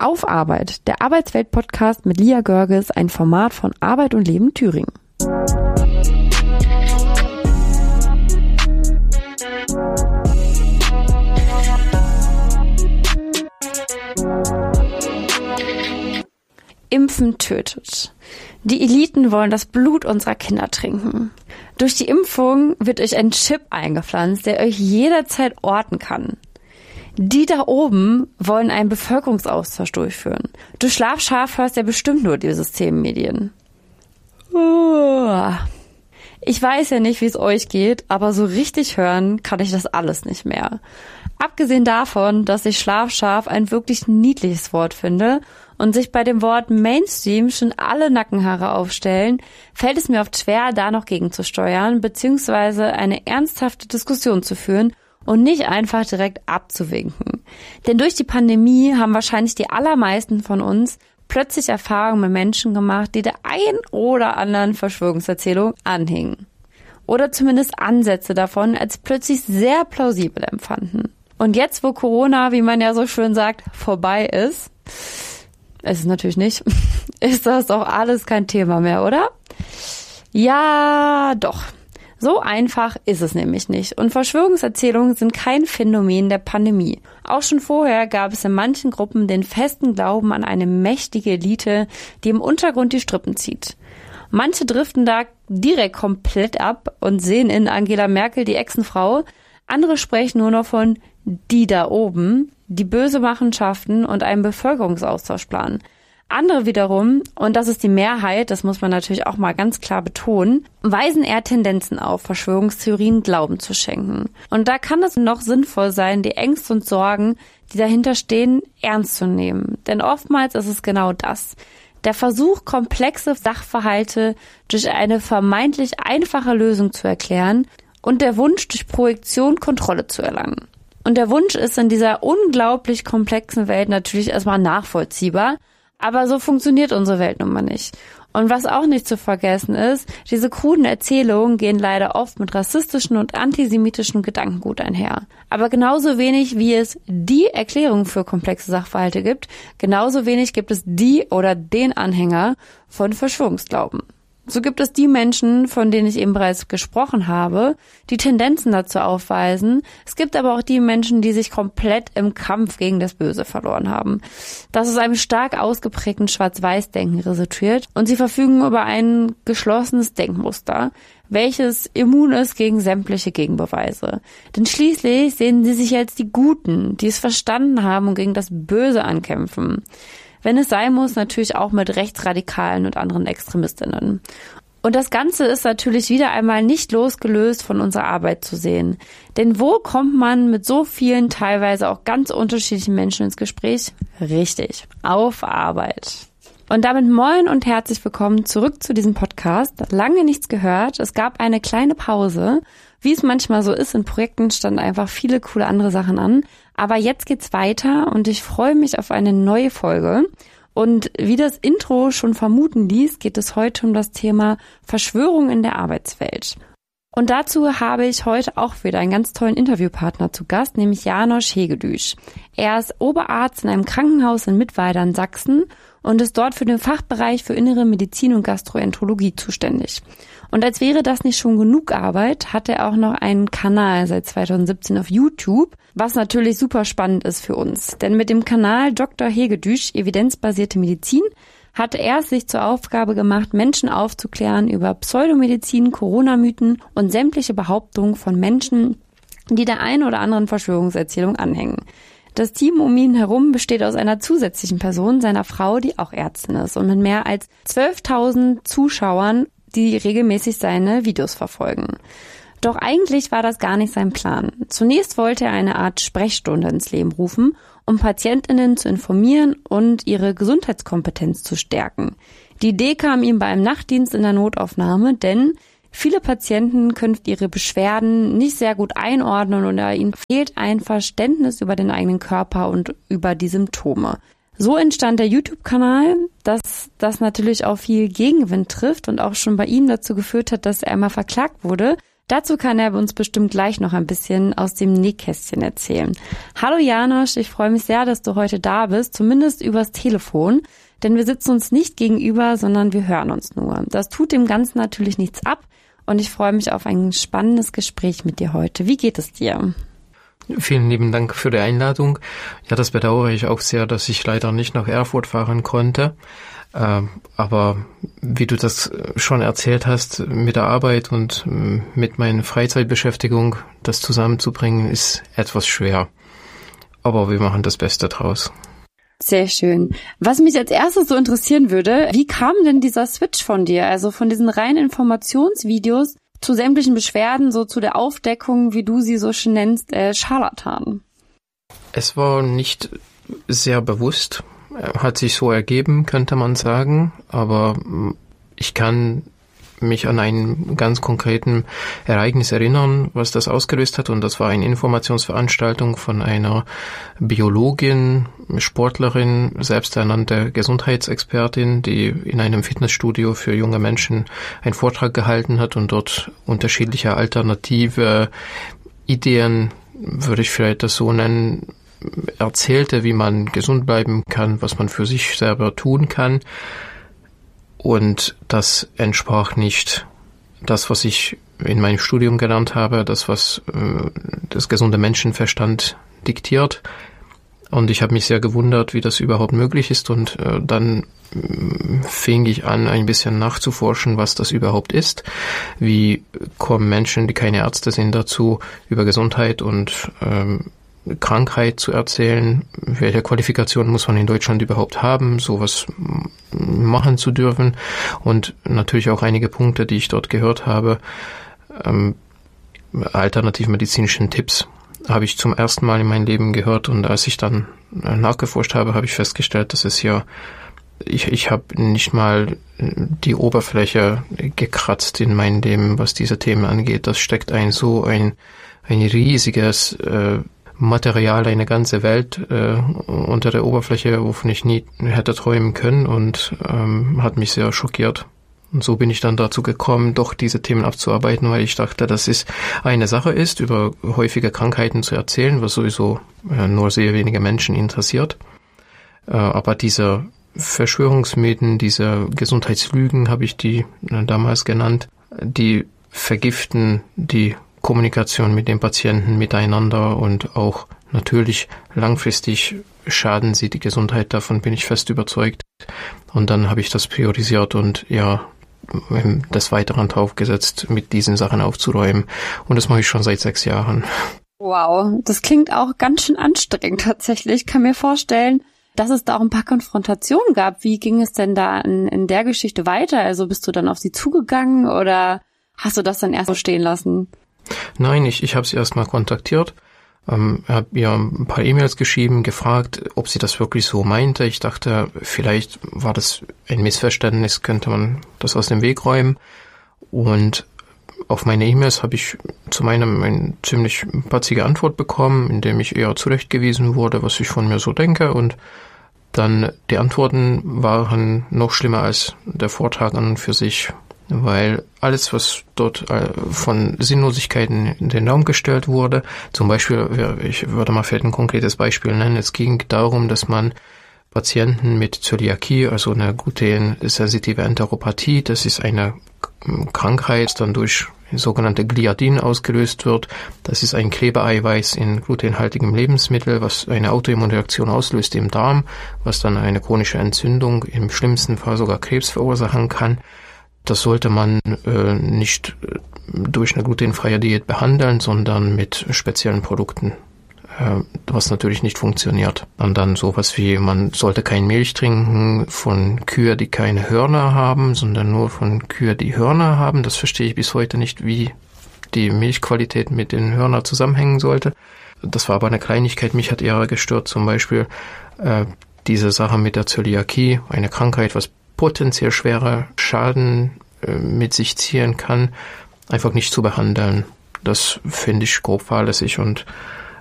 Auf Arbeit, der Arbeitswelt-Podcast mit Lia Görges, ein Format von Arbeit und Leben Thüringen. Impfen tötet. Die Eliten wollen das Blut unserer Kinder trinken. Durch die Impfung wird euch ein Chip eingepflanzt, der euch jederzeit orten kann. Die da oben wollen einen Bevölkerungsaustausch durchführen. Du Schlafschaf hörst ja bestimmt nur die Systemmedien. Ich weiß ja nicht, wie es euch geht, aber so richtig hören kann ich das alles nicht mehr. Abgesehen davon, dass ich Schlafschaf ein wirklich niedliches Wort finde und sich bei dem Wort Mainstream schon alle Nackenhaare aufstellen, fällt es mir oft schwer, da noch gegenzusteuern, beziehungsweise eine ernsthafte Diskussion zu führen und nicht einfach direkt abzuwinken. Denn durch die Pandemie haben wahrscheinlich die allermeisten von uns plötzlich Erfahrungen mit Menschen gemacht, die der ein oder anderen Verschwörungserzählung anhingen. Oder zumindest Ansätze davon als plötzlich sehr plausibel empfanden. Und jetzt, wo Corona, wie man ja so schön sagt, vorbei ist, es ist natürlich nicht, ist das doch alles kein Thema mehr, oder? Ja, doch. So einfach ist es nämlich nicht. Und Verschwörungserzählungen sind kein Phänomen der Pandemie. Auch schon vorher gab es in manchen Gruppen den festen Glauben an eine mächtige Elite, die im Untergrund die Strippen zieht. Manche driften da direkt komplett ab und sehen in Angela Merkel die Echsenfrau. Andere sprechen nur noch von die da oben, die böse Machenschaften und einen Bevölkerungsaustausch planen. Andere wiederum, und das ist die Mehrheit, das muss man natürlich auch mal ganz klar betonen, weisen eher Tendenzen auf, Verschwörungstheorien Glauben zu schenken. Und da kann es noch sinnvoll sein, die Ängste und Sorgen, die dahinter stehen, ernst zu nehmen. Denn oftmals ist es genau das. Der Versuch, komplexe Sachverhalte durch eine vermeintlich einfache Lösung zu erklären und der Wunsch, durch Projektion Kontrolle zu erlangen. Und der Wunsch ist in dieser unglaublich komplexen Welt natürlich erstmal nachvollziehbar, aber so funktioniert unsere Welt nun mal nicht. Und was auch nicht zu vergessen ist, diese kruden Erzählungen gehen leider oft mit rassistischen und antisemitischen Gedankengut einher. Aber genauso wenig wie es die Erklärung für komplexe Sachverhalte gibt, genauso wenig gibt es die oder den Anhänger von Verschwörungsglauben. So gibt es die Menschen, von denen ich eben bereits gesprochen habe, die Tendenzen dazu aufweisen. Es gibt aber auch die Menschen, die sich komplett im Kampf gegen das Böse verloren haben. Das aus einem stark ausgeprägten Schwarz-Weiß-Denken resultiert und sie verfügen über ein geschlossenes Denkmuster, welches immun ist gegen sämtliche Gegenbeweise. Denn schließlich sehen sie sich als die Guten, die es verstanden haben und gegen das Böse ankämpfen. Wenn es sein muss, natürlich auch mit Rechtsradikalen und anderen ExtremistInnen. Und das Ganze ist natürlich wieder einmal nicht losgelöst von unserer Arbeit zu sehen. Denn wo kommt man mit so vielen, teilweise auch ganz unterschiedlichen Menschen ins Gespräch? Richtig, auf Arbeit. Und damit moin und herzlich willkommen zurück zu diesem Podcast. Lange nichts gehört. Es gab eine kleine Pause. Wie es manchmal so ist, in Projekten standen einfach viele coole andere Sachen an. Aber jetzt geht's weiter und ich freue mich auf eine neue Folge. Und wie das Intro schon vermuten ließ, geht es heute um das Thema Verschwörung in der Arbeitswelt. Und dazu habe ich heute auch wieder einen ganz tollen Interviewpartner zu Gast, nämlich János Hegedűs. Er ist Oberarzt in einem Krankenhaus in Mittweida in Sachsen und ist dort für den Fachbereich für Innere Medizin und Gastroenterologie zuständig. Und als wäre das nicht schon genug Arbeit, hat er auch noch einen Kanal seit 2017 auf YouTube, was natürlich super spannend ist für uns. Denn mit dem Kanal Dr. Hegedűs, evidenzbasierte Medizin, hatte er es sich zur Aufgabe gemacht, Menschen aufzuklären über Pseudomedizin, Corona-Mythen und sämtliche Behauptungen von Menschen, die der einen oder anderen Verschwörungserzählung anhängen. Das Team um ihn herum besteht aus einer zusätzlichen Person, seiner Frau, die auch Ärztin ist und mit mehr als 12.000 Zuschauern, die regelmäßig seine Videos verfolgen. Doch eigentlich war das gar nicht sein Plan. Zunächst wollte er eine Art Sprechstunde ins Leben rufen, um PatientInnen zu informieren und ihre Gesundheitskompetenz zu stärken. Die Idee kam ihm bei einem Nachtdienst in der Notaufnahme, denn viele Patienten können ihre Beschwerden nicht sehr gut einordnen oder ihnen fehlt ein Verständnis über den eigenen Körper und über die Symptome. So entstand der YouTube-Kanal, dass das natürlich auch viel Gegenwind trifft und auch schon bei ihm dazu geführt hat, dass er einmal verklagt wurde, Dazu kann er uns bestimmt gleich noch ein bisschen aus dem Nähkästchen erzählen. Hallo Janosch, ich freue mich sehr, dass du heute da bist, zumindest übers Telefon. Denn wir sitzen uns nicht gegenüber, sondern wir hören uns nur. Das tut dem Ganzen natürlich nichts ab und ich freue mich auf ein spannendes Gespräch mit dir heute. Wie geht es dir? Vielen lieben Dank für die Einladung. Ja, das bedauere ich auch sehr, dass ich leider nicht nach Erfurt fahren konnte. Aber wie du das schon erzählt hast, mit der Arbeit und mit meiner Freizeitbeschäftigung, das zusammenzubringen, ist etwas schwer. Aber wir machen das Beste draus. Sehr schön. Was mich als erstes so interessieren würde, wie kam denn dieser Switch von dir? Also von diesen reinen Informationsvideos zu sämtlichen Beschwerden, so zu der Aufdeckung, wie du sie so schön nennst, Scharlatan. Es war nicht sehr bewusst, hat sich so ergeben, könnte man sagen, aber ich kann mich an einen ganz konkreten Ereignis erinnern, was das ausgelöst hat, und das war eine Informationsveranstaltung von einer Biologin, Sportlerin, selbsternannte Gesundheitsexpertin, die in einem Fitnessstudio für junge Menschen einen Vortrag gehalten hat und dort unterschiedliche alternative Ideen, würde ich vielleicht das so nennen, erzählte, wie man gesund bleiben kann, was man für sich selber tun kann. Und das entsprach nicht das, was ich in meinem Studium gelernt habe, das, was das gesunde Menschenverstand diktiert. Und ich habe mich sehr gewundert, wie das überhaupt möglich ist. Und dann fing ich an, ein bisschen nachzuforschen, was das überhaupt ist. Wie kommen Menschen, die keine Ärzte sind, dazu, über Gesundheit und Krankheit zu erzählen, welche Qualifikationen muss man in Deutschland überhaupt haben, sowas machen zu dürfen, und natürlich auch einige Punkte, die ich dort gehört habe, alternativmedizinischen Tipps habe ich zum ersten Mal in meinem Leben gehört, und als ich dann nachgeforscht habe, habe ich festgestellt, dass es ja, ich habe nicht mal die Oberfläche gekratzt in meinem Leben, was diese Themen angeht. Das steckt ein riesiges Material, eine ganze Welt unter der Oberfläche, wovon ich nie hätte träumen können, und hat mich sehr schockiert. Und so bin ich dann dazu gekommen, doch diese Themen abzuarbeiten, weil ich dachte, dass es eine Sache ist, über häufige Krankheiten zu erzählen, was sowieso nur sehr wenige Menschen interessiert. Aber diese Verschwörungsmythen, diese Gesundheitslügen, habe ich die damals genannt, die vergiften die Kommunikation mit den Patienten miteinander, und auch natürlich langfristig schaden sie die Gesundheit, davon bin ich fest überzeugt. Und dann habe ich das priorisiert und des Weiteren drauf gesetzt, mit diesen Sachen aufzuräumen. Und das mache ich schon seit 6 Jahren. Wow, das klingt auch ganz schön anstrengend tatsächlich. Ich kann mir vorstellen, dass es da auch ein paar Konfrontationen gab. Wie ging es denn da in der Geschichte weiter? Also bist du dann auf sie zugegangen oder hast du das dann erst so stehen lassen? Nein, ich habe sie erstmal kontaktiert, habe ihr ein paar E-Mails geschrieben, gefragt, ob sie das wirklich so meinte. Ich dachte, vielleicht war das ein Missverständnis, könnte man das aus dem Weg räumen. Und auf meine E-Mails habe ich zu meinem eine ziemlich patzige Antwort bekommen, indem ich eher zurechtgewiesen wurde, was ich von mir so denke. Und dann die Antworten waren noch schlimmer als der Vortrag an und für sich, weil alles, was dort von Sinnlosigkeiten in den Raum gestellt wurde, zum Beispiel, ich würde mal vielleicht ein konkretes Beispiel nennen, es ging darum, dass man Patienten mit Zöliakie, also eine glutensensitive Enteropathie, das ist eine Krankheit, die dann durch sogenannte Gliadin ausgelöst wird. Das ist ein Klebeeiweiß in glutenhaltigem Lebensmittel, was eine Autoimmunreaktion auslöst im Darm, was dann eine chronische Entzündung, im schlimmsten Fall sogar Krebs verursachen kann. Das sollte man nicht durch eine glutenfreie Diät behandeln, sondern mit speziellen Produkten, was natürlich nicht funktioniert. Und dann sowas wie, man sollte keine Milch trinken von Kühen, die keine Hörner haben, sondern nur von Kühen, die Hörner haben. Das verstehe ich bis heute nicht, wie die Milchqualität mit den Hörnern zusammenhängen sollte. Das war aber eine Kleinigkeit. Mich hat eher gestört, zum Beispiel diese Sache mit der Zöliakie, eine Krankheit, was potenziell schwere Schaden mit sich ziehen kann, einfach nicht zu behandeln. Das finde ich grob fahrlässig, und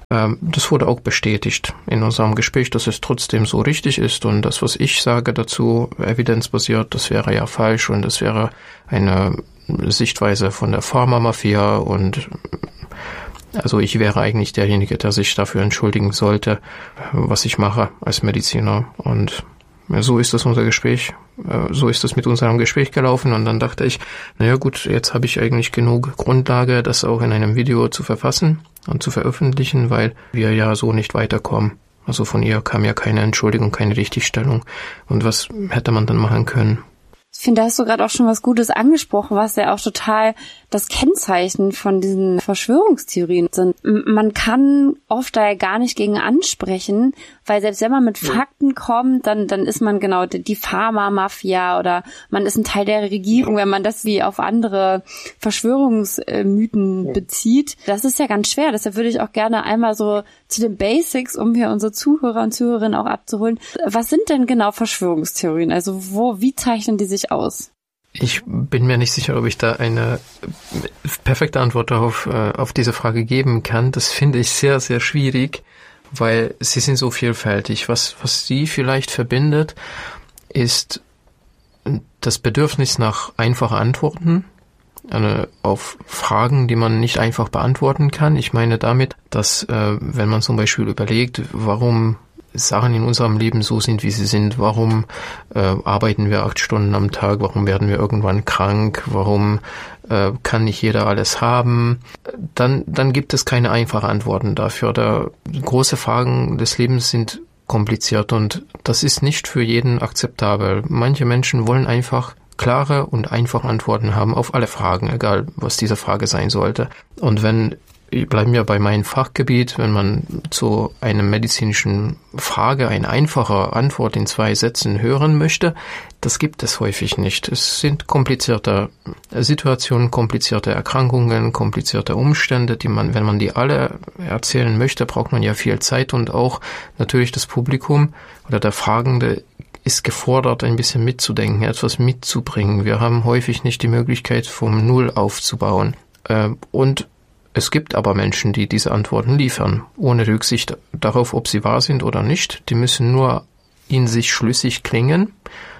Das wurde auch bestätigt in unserem Gespräch, dass es trotzdem so richtig ist und das, was ich sage dazu, evidenzbasiert, das wäre ja falsch und das wäre eine Sichtweise von der Pharmamafia und also ich wäre eigentlich derjenige, der sich dafür entschuldigen sollte, was ich mache als Mediziner. Und so ist das unser Gespräch, so ist das mit unserem Gespräch gelaufen. Und dann dachte ich, naja gut, jetzt habe ich eigentlich genug Grundlage, das auch in einem Video zu verfassen und zu veröffentlichen, weil wir ja so nicht weiterkommen. Also von ihr kam ja keine Entschuldigung, keine Richtigstellung. Und was hätte man dann machen können? Ich finde, da hast du gerade auch schon was Gutes angesprochen, was ja auch total das Kennzeichen von diesen Verschwörungstheorien sind. Man kann oft da ja gar nicht gegen ansprechen, weil selbst wenn man mit Fakten kommt, dann ist man genau die Pharma-Mafia oder man ist ein Teil der Regierung, wenn man das wie auf andere Verschwörungsmythen bezieht. Das ist ja ganz schwer. Deshalb würde ich auch gerne einmal so zu den Basics, um hier unsere Zuhörer und Zuhörerinnen auch abzuholen. Was sind denn genau Verschwörungstheorien? Also wie zeichnen die sich aus? Ich bin mir nicht sicher, ob ich da eine perfekte Antwort auf diese Frage geben kann. Das finde ich sehr, sehr schwierig, weil sie sind so vielfältig. Was sie vielleicht verbindet, ist das Bedürfnis nach einfachen Antworten auf Fragen, die man nicht einfach beantworten kann. Ich meine damit, dass wenn man zum Beispiel überlegt, warum Sachen in unserem Leben so sind, wie sie sind. Warum arbeiten wir 8 Stunden am Tag? Warum werden wir irgendwann krank? Warum kann nicht jeder alles haben? Dann gibt es keine einfachen Antworten dafür. Große Fragen des Lebens sind kompliziert und das ist nicht für jeden akzeptabel. Manche Menschen wollen einfach klare und einfache Antworten haben auf alle Fragen, egal was diese Frage sein sollte. Und bleiben wir bei meinem Fachgebiet, wenn man zu einer medizinischen Frage eine einfache Antwort in 2 Sätzen hören möchte, das gibt es häufig nicht. Es sind komplizierte Situationen, komplizierte Erkrankungen, komplizierte Umstände, wenn man die alle erzählen möchte, braucht man ja viel Zeit und auch natürlich das Publikum oder der Fragende ist gefordert, ein bisschen mitzudenken, etwas mitzubringen. Wir haben häufig nicht die Möglichkeit, vom Null aufzubauen. Und es gibt aber Menschen, die diese Antworten liefern, ohne Rücksicht darauf, ob sie wahr sind oder nicht. Die müssen nur in sich schlüssig klingen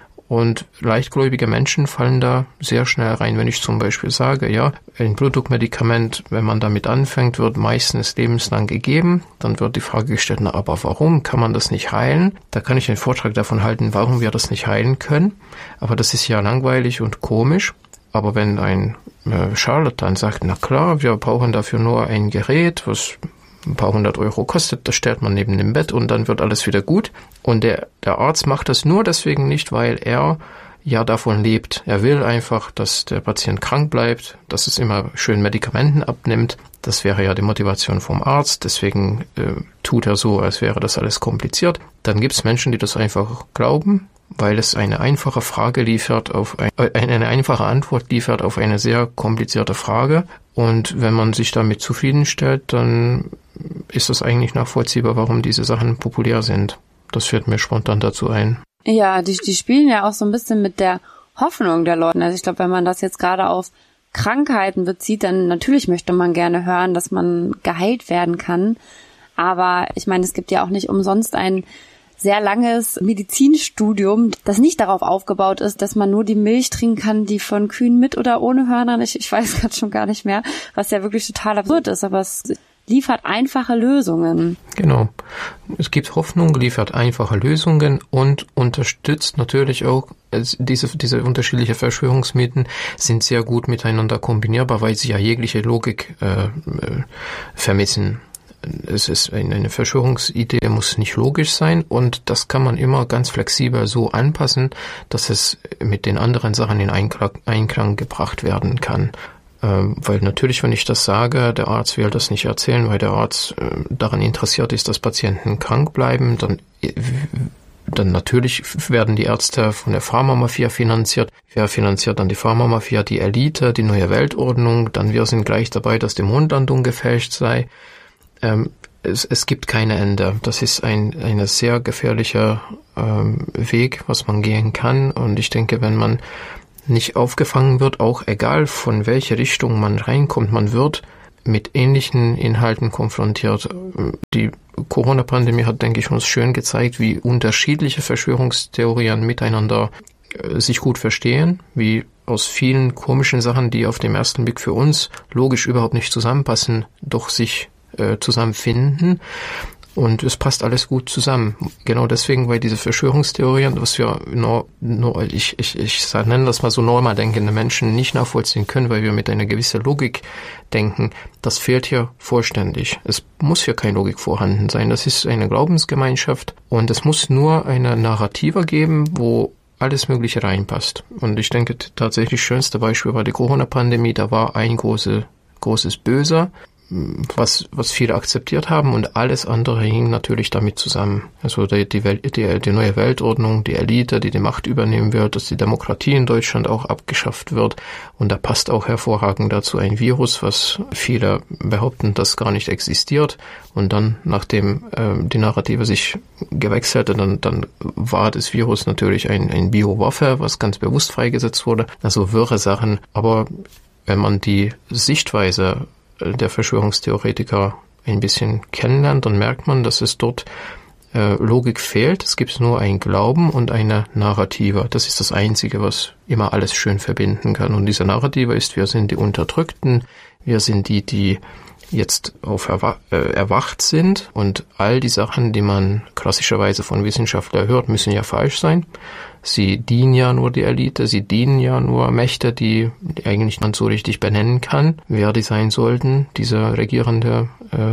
und leichtgläubige Menschen fallen da sehr schnell rein. Wenn ich zum Beispiel sage, ja, ein Blutdruckmedikament, wenn man damit anfängt, wird meistens lebenslang gegeben, dann wird die Frage gestellt, na, aber warum kann man das nicht heilen? Da kann ich einen Vortrag davon halten, warum wir das nicht heilen können, aber das ist ja langweilig und komisch. Aber wenn ein Charlatan sagt, na klar, wir brauchen dafür nur ein Gerät, was ein paar 100 Euro kostet, das stellt man neben dem Bett und dann wird alles wieder gut. Und der Arzt macht das nur deswegen nicht, weil er ja davon lebt. Er will einfach, dass der Patient krank bleibt, dass es immer schön Medikamenten abnimmt. Das wäre ja die Motivation vom Arzt, deswegen tut er so, als wäre das alles kompliziert. Dann gibt es Menschen, die das einfach glauben, weil es eine einfache Frage liefert, eine einfache Antwort liefert auf eine sehr komplizierte Frage. Und wenn man sich damit zufriedenstellt, dann ist das eigentlich nachvollziehbar, warum diese Sachen populär sind. Das fällt mir spontan dazu ein. Ja, die spielen ja auch so ein bisschen mit der Hoffnung der Leute. Also ich glaube, wenn man das jetzt gerade auf Krankheiten bezieht, dann natürlich möchte man gerne hören, dass man geheilt werden kann. Aber ich meine, es gibt ja auch nicht umsonst ein sehr langes Medizinstudium, das nicht darauf aufgebaut ist, dass man nur die Milch trinken kann, die von Kühen mit oder ohne Hörnern. Ich weiß gerade schon gar nicht mehr, was ja wirklich total absurd ist, aber es liefert einfache Lösungen. Genau. Es gibt Hoffnung, liefert einfache Lösungen und unterstützt natürlich auch, diese unterschiedlichen Verschwörungsmythen sind sehr gut miteinander kombinierbar, weil sie ja jegliche Logik vermissen. Es ist eine Verschwörungsidee, muss nicht logisch sein und das kann man immer ganz flexibel so anpassen, dass es mit den anderen Sachen in Einklang gebracht werden kann. Weil natürlich, wenn ich das sage, der Arzt will das nicht erzählen, weil der Arzt daran interessiert ist, dass Patienten krank bleiben, dann natürlich werden die Ärzte von der Pharmamafia finanziert. Wer finanziert dann die Pharmamafia? Die Elite, die neue Weltordnung. Dann wir sind gleich dabei, dass die Mondlandung gefälscht sei. Es gibt keine Ende. Das ist ein sehr gefährlicher Weg, was man gehen kann. Und ich denke, wenn man nicht aufgefangen wird, auch egal von welcher Richtung man reinkommt, man wird mit ähnlichen Inhalten konfrontiert. Die Corona-Pandemie hat, denke ich, uns schön gezeigt, wie unterschiedliche Verschwörungstheorien miteinander sich gut verstehen, wie aus vielen komischen Sachen, die auf den ersten Blick für uns logisch überhaupt nicht zusammenpassen, doch sich zusammenfinden. Und es passt alles gut zusammen. Genau deswegen, weil diese Verschwörungstheorien, was wir ich nenne das mal so normal denkende Menschen nicht nachvollziehen können, weil wir mit einer gewissen Logik denken, das fehlt hier vollständig. Es muss hier keine Logik vorhanden sein. Das ist eine Glaubensgemeinschaft und es muss nur eine Narrative geben, wo alles Mögliche reinpasst. Und ich denke tatsächlich, das schönste Beispiel war die Corona-Pandemie. Da war ein großes Böse, was viele akzeptiert haben, und alles andere hing natürlich damit zusammen. Also die neue Weltordnung, die Elite, die Macht übernehmen wird, dass die Demokratie in Deutschland auch abgeschafft wird. Und da passt auch hervorragend dazu ein Virus, was viele behaupten, das gar nicht existiert. Und dann, nachdem die Narrative sich gewechselt hat, dann war das Virus natürlich ein Biowaffe, was ganz bewusst freigesetzt wurde. Also wirre Sachen. Aber wenn man die Sichtweise der Verschwörungstheoretiker ein bisschen kennenlernt, dann merkt man, dass es dort Logik fehlt. Es gibt nur ein Glauben und eine Narrative. Das ist das Einzige, was immer alles schön verbinden kann. Und diese Narrative ist, wir sind die Unterdrückten, wir sind die jetzt erwacht sind, und all die Sachen, die man klassischerweise von Wissenschaftlern hört, müssen ja falsch sein. Sie dienen ja nur die Elite, sie dienen ja nur Mächte, die eigentlich man so richtig benennen kann, wer die sein sollten, diese regierende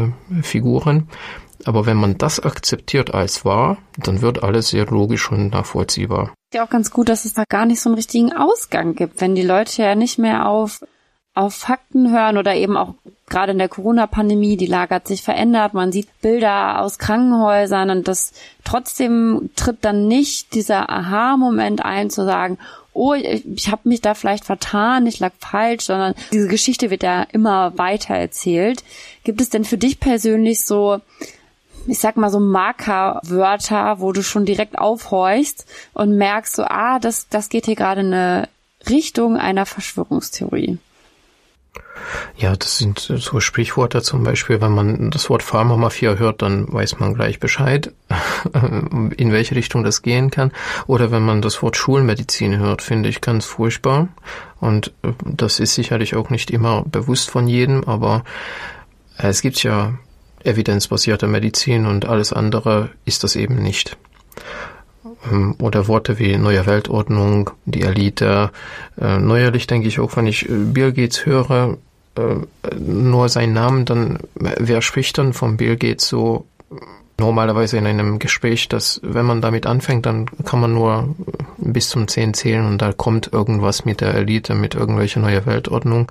Figuren. Aber wenn man das akzeptiert als wahr, dann wird alles sehr logisch und nachvollziehbar. Ja, auch ganz gut, dass es da gar nicht so einen richtigen Ausgang gibt, wenn die Leute ja nicht mehr auf Fakten hören oder eben auch gerade in der Corona-Pandemie, die Lage hat sich verändert, man sieht Bilder aus Krankenhäusern, und das trotzdem tritt dann nicht dieser Aha-Moment ein, zu sagen, oh, ich habe mich da vielleicht vertan, ich lag falsch, sondern diese Geschichte wird ja immer weiter erzählt. Gibt es denn für dich persönlich so, ich sag mal so Markerwörter, wo du schon direkt aufhorchst und merkst so, das geht hier gerade in eine Richtung einer Verschwörungstheorie? Ja, das sind so Sprichworte zum Beispiel, wenn man das Wort Pharmamafia hört, dann weiß man gleich Bescheid, in welche Richtung das gehen kann. Oder wenn man das Wort Schulmedizin hört, finde ich ganz furchtbar. Und das ist sicherlich auch nicht immer bewusst von jedem, aber es gibt ja evidenzbasierte Medizin und alles andere ist das eben nicht. Oder Worte wie neue Weltordnung, die Elite. Neuerlich denke ich auch, wenn ich Bill Gates höre, nur seinen Namen, dann wer spricht dann von Bill Gates so normalerweise in einem Gespräch, dass wenn man damit anfängt, dann kann man nur bis zum 10 zählen und da kommt irgendwas mit der Elite, mit irgendwelcher neuer Weltordnung.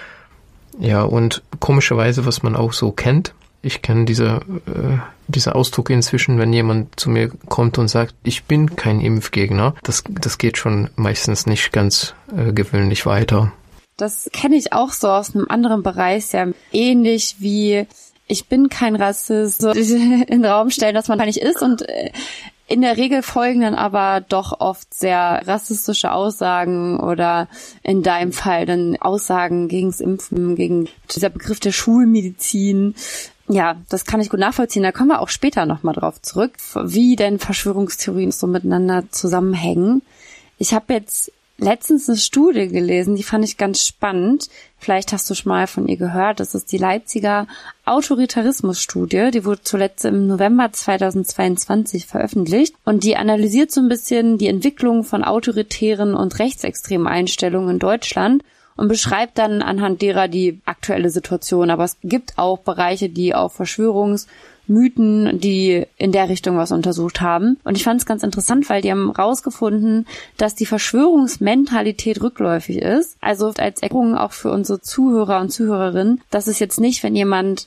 Ja, und komischerweise, was man auch so kennt, ich kenne diese Ausdruck inzwischen, wenn jemand zu mir kommt und sagt, ich bin kein Impfgegner, das geht schon meistens nicht ganz gewöhnlich weiter. Das kenne ich auch so aus einem anderen Bereich, sehr ähnlich wie ich bin kein Rassist, so in den Raum stellen, dass man gar nicht ist, und in der Regel folgen dann aber doch oft sehr rassistische Aussagen oder in deinem Fall dann Aussagen gegens Impfen, gegen dieser Begriff der Schulmedizin. Ja, das kann ich gut nachvollziehen. Da kommen wir auch später nochmal drauf zurück, wie denn Verschwörungstheorien so miteinander zusammenhängen. Ich habe jetzt letztens eine Studie gelesen, die fand ich ganz spannend. Vielleicht hast du schon mal von ihr gehört. Das ist die Leipziger Autoritarismus-Studie. Die wurde zuletzt im November 2022 veröffentlicht. Und die analysiert so ein bisschen die Entwicklung von autoritären und rechtsextremen Einstellungen in Deutschland und beschreibt dann anhand derer die aktuelle Situation. Aber es gibt auch Bereiche, die auf Verschwörungsmythen, die in der Richtung was untersucht haben. Und ich fand es ganz interessant, weil die haben rausgefunden, dass die Verschwörungsmentalität rückläufig ist. Also als Erklärung auch für unsere Zuhörer und Zuhörerinnen, dass es jetzt nicht, wenn jemand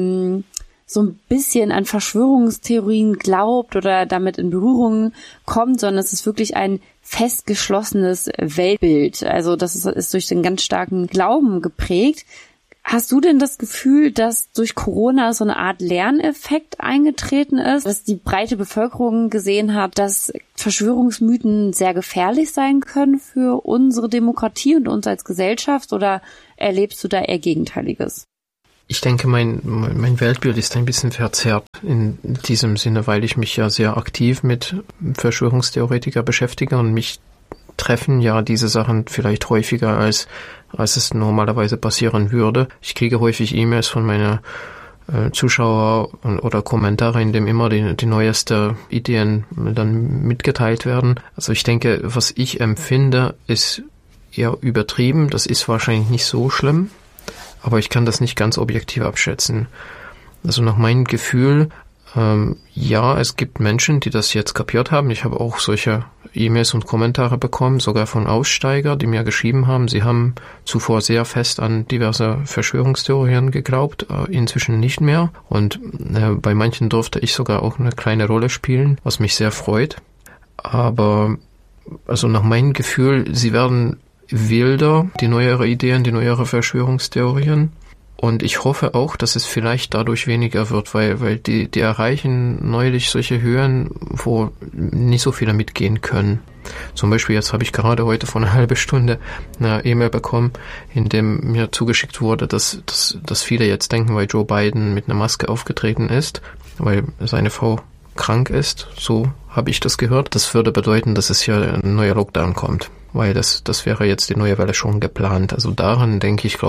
so ein bisschen an Verschwörungstheorien glaubt oder damit in Berührung kommt, sondern es ist wirklich ein fest geschlossenes Weltbild. Also das ist durch den ganz starken Glauben geprägt. Hast du denn das Gefühl, dass durch Corona so eine Art Lerneffekt eingetreten ist, dass die breite Bevölkerung gesehen hat, dass Verschwörungsmythen sehr gefährlich sein können für unsere Demokratie und uns als Gesellschaft, oder erlebst du da eher Gegenteiliges? Ich denke, mein Weltbild ist ein bisschen verzerrt in diesem Sinne, weil ich mich ja sehr aktiv mit Verschwörungstheoretiker beschäftige und mich treffen ja diese Sachen vielleicht häufiger, als es normalerweise passieren würde. Ich kriege häufig E-Mails von meiner Zuschauer oder Kommentare, in dem immer die neueste Ideen dann mitgeteilt werden. Also ich denke, was ich empfinde, ist eher übertrieben. Das ist wahrscheinlich nicht so schlimm, aber ich kann das nicht ganz objektiv abschätzen. Also nach meinem Gefühl, ja, es gibt Menschen, die das jetzt kapiert haben. Ich habe auch solche E-Mails und Kommentare bekommen, sogar von Aussteiger, die mir geschrieben haben, sie haben zuvor sehr fest an diverse Verschwörungstheorien geglaubt, inzwischen nicht mehr. Und bei manchen durfte ich sogar auch eine kleine Rolle spielen, was mich sehr freut. Aber also nach meinem Gefühl, sie werden wilder, die neuere Ideen, die neuere Verschwörungstheorien. Und ich hoffe auch, dass es vielleicht dadurch weniger wird, weil die erreichen neulich solche Höhen, wo nicht so viele mitgehen können. Zum Beispiel jetzt habe ich gerade heute vor einer halben Stunde eine E-Mail bekommen, in dem mir zugeschickt wurde, dass viele jetzt denken, weil Joe Biden mit einer Maske aufgetreten ist, weil seine Frau krank ist, so habe ich das gehört. Das würde bedeuten, dass es hier ein neuer Lockdown kommt, weil das wäre jetzt die neue Welle schon geplant. Also daran, denke ich,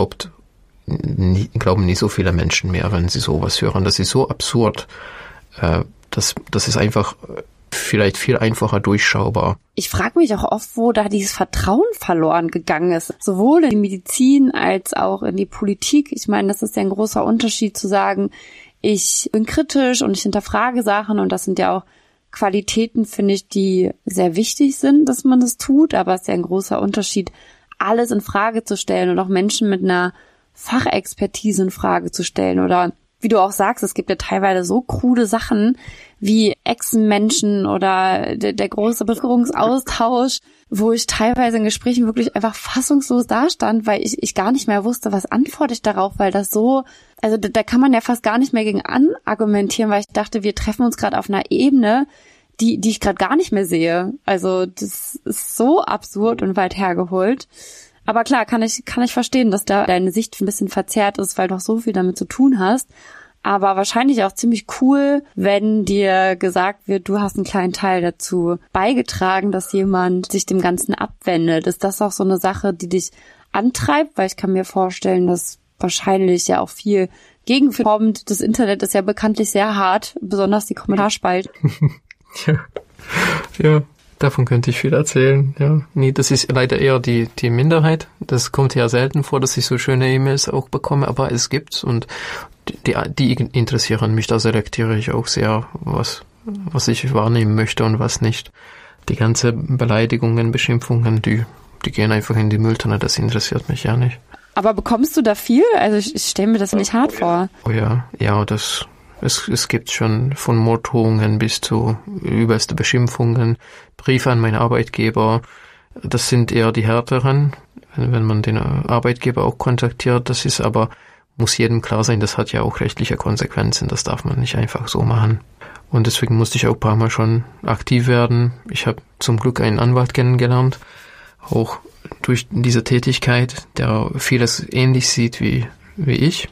glauben nicht so viele Menschen mehr, wenn sie sowas hören. Das ist so absurd. Das ist einfach vielleicht viel einfacher durchschaubar. Ich frage mich auch oft, wo da dieses Vertrauen verloren gegangen ist. Sowohl in die Medizin als auch in die Politik. Ich meine, das ist ja ein großer Unterschied zu sagen, ich bin kritisch und ich hinterfrage Sachen, und das sind ja auch Qualitäten, finde ich, die sehr wichtig sind, dass man das tut. Aber es ist ja ein großer Unterschied, alles in Frage zu stellen und auch Menschen mit einer Fachexpertise in Frage zu stellen. Oder wie du auch sagst, es gibt ja teilweise so krude Sachen wie Echsenmenschen oder der große Bevölkerungsaustausch, wo ich teilweise in Gesprächen wirklich einfach fassungslos dastand, weil ich gar nicht mehr wusste, was antworte ich darauf, weil das so, also da kann man ja fast gar nicht mehr gegen argumentieren, weil ich dachte, wir treffen uns gerade auf einer Ebene, die ich gerade gar nicht mehr sehe. Also das ist so absurd und weit hergeholt. Aber klar, kann ich verstehen, dass da deine Sicht ein bisschen verzerrt ist, weil du auch so viel damit zu tun hast. Aber wahrscheinlich auch ziemlich cool, wenn dir gesagt wird, du hast einen kleinen Teil dazu beigetragen, dass jemand sich dem Ganzen abwendet. Ist das auch so eine Sache, die dich antreibt? Weil ich kann mir vorstellen, dass wahrscheinlich ja auch viel gegenkommt. Das Internet ist ja bekanntlich sehr hart, besonders die Kommentarspalte. Ja. Davon könnte ich viel erzählen, ja. Nee, das ist leider eher die Minderheit. Das kommt ja selten vor, dass ich so schöne E-Mails auch bekomme, aber es gibt's, und die interessieren mich. Da selektiere ich auch sehr, was ich wahrnehmen möchte und was nicht. Die ganze Beleidigungen, Beschimpfungen, die gehen einfach in die Mülltonne, das interessiert mich ja nicht. Aber bekommst du da viel? Also ich stelle mir das nicht hart vor. Oh ja, es gibt schon von Morddrohungen bis zu übelste Beschimpfungen, Briefe an meinen Arbeitgeber. Das sind eher die härteren, wenn man den Arbeitgeber auch kontaktiert. Das ist aber, muss jedem klar sein, das hat ja auch rechtliche Konsequenzen. Das darf man nicht einfach so machen. Und deswegen musste ich auch ein paar Mal schon aktiv werden. Ich habe zum Glück einen Anwalt kennengelernt, auch durch diese Tätigkeit, der vieles ähnlich sieht wie ich.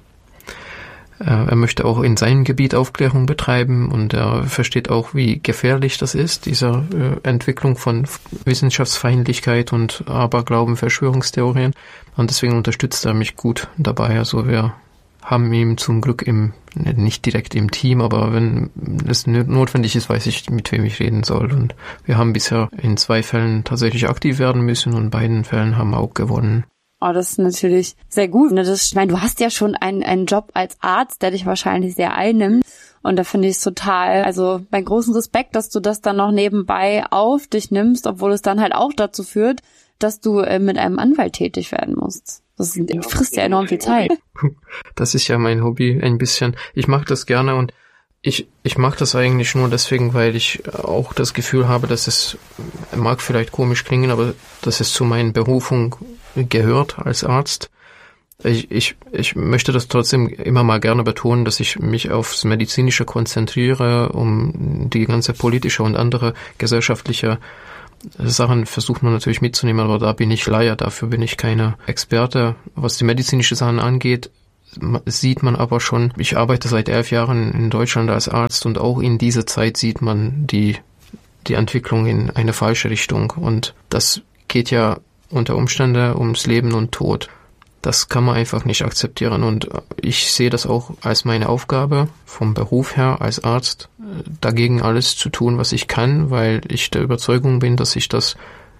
Er möchte auch in seinem Gebiet Aufklärung betreiben, und er versteht auch, wie gefährlich das ist, diese Entwicklung von Wissenschaftsfeindlichkeit und Aberglauben, Verschwörungstheorien. Und deswegen unterstützt er mich gut dabei. Also wir haben ihn zum Glück nicht direkt im Team, aber wenn es notwendig ist, weiß ich, mit wem ich reden soll. Und wir haben bisher in 2 Fällen tatsächlich aktiv werden müssen, und in beiden Fällen haben wir auch gewonnen. Oh, das ist natürlich sehr gut. Ich meine, du hast ja schon einen Job als Arzt, der dich wahrscheinlich sehr einnimmt. Und da finde ich es total, also bei großen Respekt, dass du das dann noch nebenbei auf dich nimmst, obwohl es dann halt auch dazu führt, dass du mit einem Anwalt tätig werden musst. Das frisst ja enorm viel Zeit. Das ist ja mein Hobby ein bisschen. Ich mache das gerne, und ich mache das eigentlich nur deswegen, weil ich auch das Gefühl habe, dass es, mag vielleicht komisch klingen, aber dass es zu meiner Berufung gehört als Arzt. Ich möchte das trotzdem immer mal gerne betonen, dass ich mich aufs Medizinische konzentriere, um die ganze politische und andere gesellschaftliche Sachen versucht man natürlich mitzunehmen, aber da bin ich Laie, dafür bin ich keine Experte. Was die medizinische Sachen angeht, sieht man aber schon, ich arbeite seit 11 Jahren in Deutschland als Arzt und auch in dieser Zeit sieht man die Entwicklung in eine falsche Richtung. Und das geht ja unter Umständen ums Leben und Tod. Das kann man einfach nicht akzeptieren. Und ich sehe das auch als meine Aufgabe vom Beruf her als Arzt, dagegen alles zu tun, was ich kann, weil ich der Überzeugung bin, dass ich das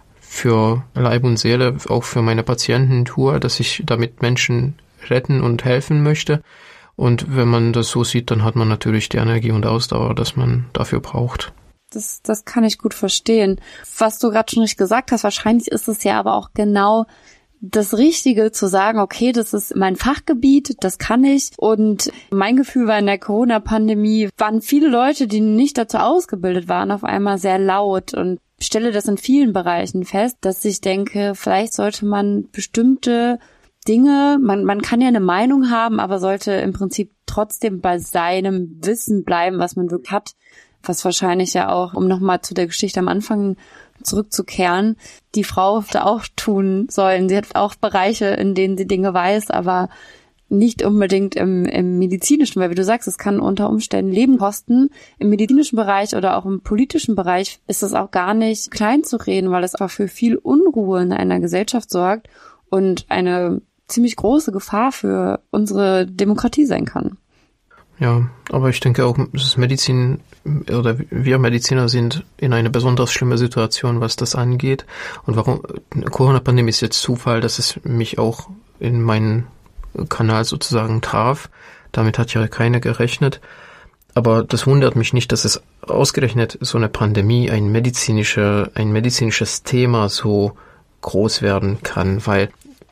für Leib und Seele, auch für meine Patienten tue, dass ich damit Menschen retten und helfen möchte. Und wenn man das so sieht, dann hat man natürlich die Energie und Ausdauer, dass man dafür braucht. Das kann ich gut verstehen. Was du gerade schon nicht gesagt hast, wahrscheinlich ist es ja aber auch genau das Richtige zu sagen, okay, das ist mein Fachgebiet, das kann ich. Und mein Gefühl war in der Corona-Pandemie, waren viele Leute, die nicht dazu ausgebildet waren, auf einmal sehr laut. Und ich stelle das in vielen Bereichen fest, dass ich denke, vielleicht sollte man bestimmte Dinge, man kann ja eine Meinung haben, aber sollte im Prinzip trotzdem bei seinem Wissen bleiben, was man wirklich hat. Was wahrscheinlich ja auch, um nochmal zu der Geschichte am Anfang zurückzukehren, die Frau hätte auch tun sollen. Sie hat auch Bereiche, in denen sie Dinge weiß, aber nicht unbedingt im medizinischen, weil wie du sagst, es kann unter Umständen Leben kosten. Im medizinischen Bereich oder auch im politischen Bereich ist es auch gar nicht klein zu reden, weil es auch für viel Unruhe in einer Gesellschaft sorgt und eine ziemlich große Gefahr für unsere Demokratie sein kann. Ja, aber ich denke auch, das Medizin oder wir Mediziner sind in eine besonders schlimme Situation, was das angeht. Und warum Corona-Pandemie ist jetzt Zufall, dass es mich auch in meinen Kanal sozusagen traf. Damit hat ja keiner gerechnet. Aber das wundert mich nicht, dass es ausgerechnet so eine Pandemie, ein medizinisches Thema so groß werden kann, weil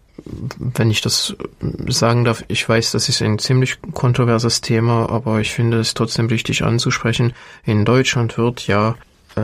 wenn ich das sagen darf, ich weiß, das ist ein ziemlich kontroverses Thema, aber ich finde es trotzdem wichtig anzusprechen. In Deutschland wird ja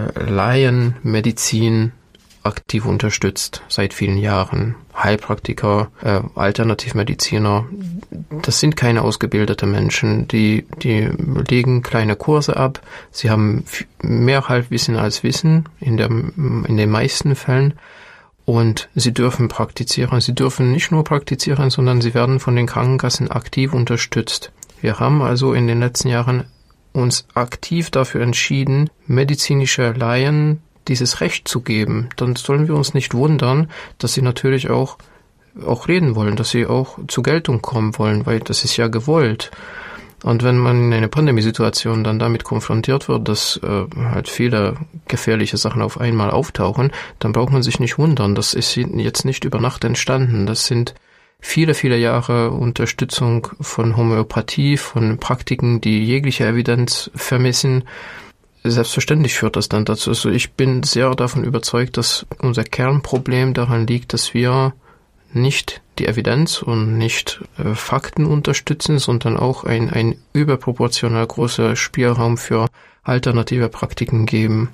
Laienmedizin aktiv unterstützt seit vielen Jahren. Heilpraktiker, Alternativmediziner, das sind keine ausgebildeten Menschen, die legen kleine Kurse ab. Sie haben mehr Halbwissen als Wissen in den meisten Fällen. Und sie dürfen praktizieren. Sie dürfen nicht nur praktizieren, sondern sie werden von den Krankenkassen aktiv unterstützt. Wir haben also in den letzten Jahren uns aktiv dafür entschieden, medizinische Laien dieses Recht zu geben. Dann sollen wir uns nicht wundern, dass sie natürlich auch reden wollen, dass sie auch zur Geltung kommen wollen, weil das ist ja gewollt. Und wenn man in einer Pandemiesituation dann damit konfrontiert wird, dass halt viele gefährliche Sachen auf einmal auftauchen, dann braucht man sich nicht wundern. Das ist jetzt nicht über Nacht entstanden. Das sind viele, viele Jahre Unterstützung von Homöopathie, von Praktiken, die jegliche Evidenz vermissen. Selbstverständlich führt das dann dazu. Also ich bin sehr davon überzeugt, dass unser Kernproblem daran liegt, dass wir nicht die Evidenz und nicht Fakten unterstützen, sondern auch ein überproportional großer Spielraum für alternative Praktiken geben,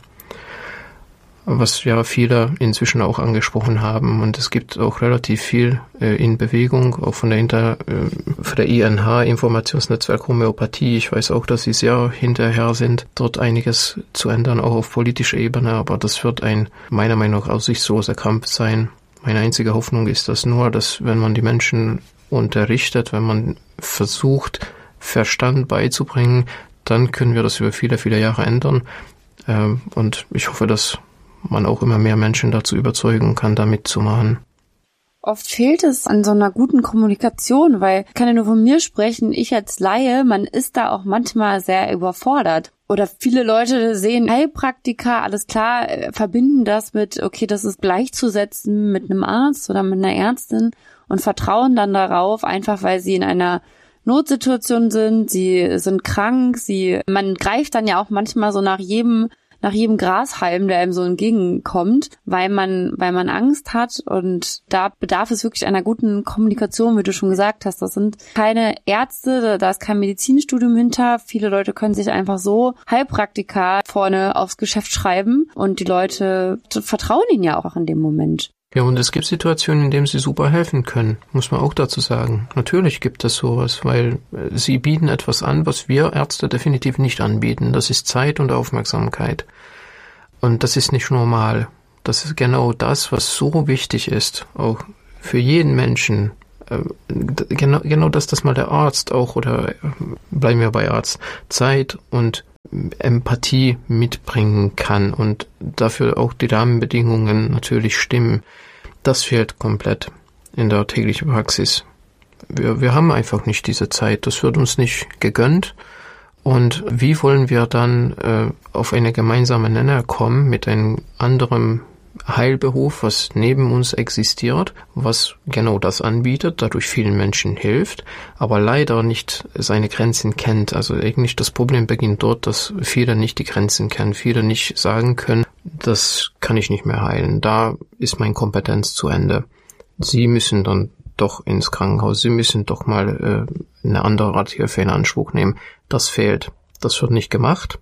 was ja viele inzwischen auch angesprochen haben. Und es gibt auch relativ viel in Bewegung, auch von der INH, Informationsnetzwerk Homöopathie. Ich weiß auch, dass sie sehr hinterher sind, dort einiges zu ändern, auch auf politischer Ebene, aber das wird ein meiner Meinung nach aussichtsloser Kampf sein. Meine einzige Hoffnung ist das nur, dass wenn man die Menschen unterrichtet, wenn man versucht, Verstand beizubringen, dann können wir das über viele, viele Jahre ändern. Und ich hoffe, dass man auch immer mehr Menschen dazu überzeugen kann, da mitzumachen. Oft fehlt es an so einer guten Kommunikation, weil ich kann ja nur von mir sprechen, ich als Laie, man ist da auch manchmal sehr überfordert. Oder viele Leute sehen Heilpraktiker, alles klar, verbinden das mit, okay, das ist gleichzusetzen mit einem Arzt oder mit einer Ärztin und vertrauen dann darauf, einfach weil sie in einer Notsituation sind, sie sind krank, man greift dann ja auch manchmal so nach jedem Grashalm, der einem so entgegenkommt, weil man Angst hat, und da bedarf es wirklich einer guten Kommunikation, wie du schon gesagt hast. Das sind keine Ärzte, da ist kein Medizinstudium hinter. Viele Leute können sich einfach so Heilpraktiker vorne aufs Geschäft schreiben und die Leute vertrauen ihnen ja auch in dem Moment. Ja, und es gibt Situationen, in denen sie super helfen können, muss man auch dazu sagen. Natürlich gibt es sowas, weil sie bieten etwas an, was wir Ärzte definitiv nicht anbieten. Das ist Zeit und Aufmerksamkeit. Und das ist nicht normal. Das ist genau das, was so wichtig ist, auch für jeden Menschen, genau dass mal der Arzt auch, oder bleiben wir bei Arzt, Zeit und Empathie mitbringen kann und dafür auch die Rahmenbedingungen natürlich stimmen. Das fehlt komplett in der täglichen Praxis. Wir haben einfach nicht diese Zeit, das wird uns nicht gegönnt. Und wie wollen wir dann auf eine gemeinsame Nenner kommen mit einem anderen Heilberuf, was neben uns existiert, was genau das anbietet, dadurch vielen Menschen hilft, aber leider nicht seine Grenzen kennt. Also eigentlich das Problem beginnt dort, dass viele nicht die Grenzen kennen, viele nicht sagen können, das kann ich nicht mehr heilen, da ist meine Kompetenz zu Ende. Sie müssen dann doch ins Krankenhaus, sie müssen doch mal eine andere Art Hilfe in Anspruch nehmen. Das fehlt, das wird nicht gemacht.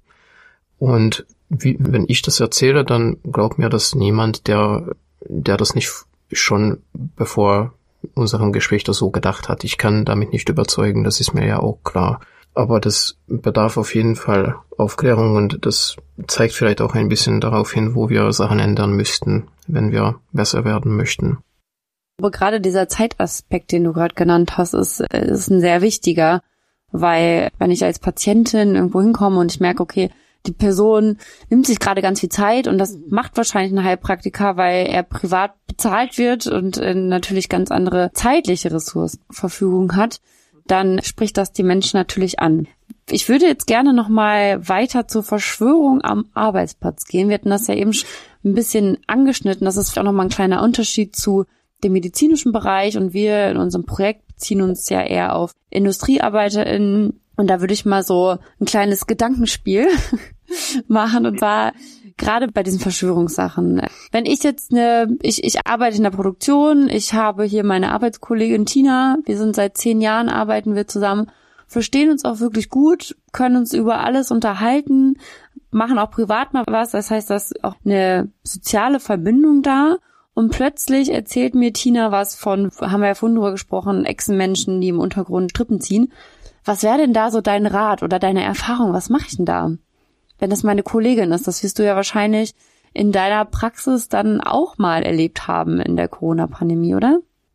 Und wenn ich das erzähle, dann glaubt mir das niemand, der das nicht schon bevor unserem Gespräch das so gedacht hat. Ich kann damit nicht überzeugen, das ist mir ja auch klar. Aber das bedarf auf jeden Fall Aufklärung und das zeigt vielleicht auch ein bisschen darauf hin, wo wir Sachen ändern müssten, wenn wir besser werden möchten. Aber gerade dieser Zeitaspekt, den du gerade genannt hast, ist ein sehr wichtiger, weil wenn ich als Patientin irgendwo hinkomme und ich merke, okay, die Person nimmt sich gerade ganz viel Zeit und das macht wahrscheinlich ein Heilpraktiker, weil er privat bezahlt wird und natürlich ganz andere zeitliche Ressourcen zur Verfügung hat, dann spricht das die Menschen natürlich an. Ich würde jetzt gerne nochmal weiter zur Verschwörung am Arbeitsplatz gehen. Wir hatten das ja eben schon ein bisschen angeschnitten. Das ist auch nochmal ein kleiner Unterschied zu dem medizinischen Bereich und wir in unserem Projekt beziehen uns ja eher auf IndustriearbeiterInnen. Und da würde ich mal so ein kleines Gedankenspiel machen und zwar gerade bei diesen Verschwörungssachen. Wenn ich jetzt ich arbeite in der Produktion, ich habe hier meine Arbeitskollegin Tina, wir sind seit 10 Jahren, arbeiten wir zusammen, verstehen uns auch wirklich gut, können uns über alles unterhalten, machen auch privat mal was, das heißt, da ist auch eine soziale Verbindung da. Und plötzlich erzählt mir Tina was von, haben wir ja vorhin drüber gesprochen, Echsenmenschen, die im Untergrund Strippen ziehen. Was wäre denn da so dein Rat oder deine Erfahrung? Was mache ich denn da? Wenn das meine Kollegin ist, das wirst du ja wahrscheinlich in deiner Praxis dann auch mal erlebt haben in der Corona-Pandemie, oder?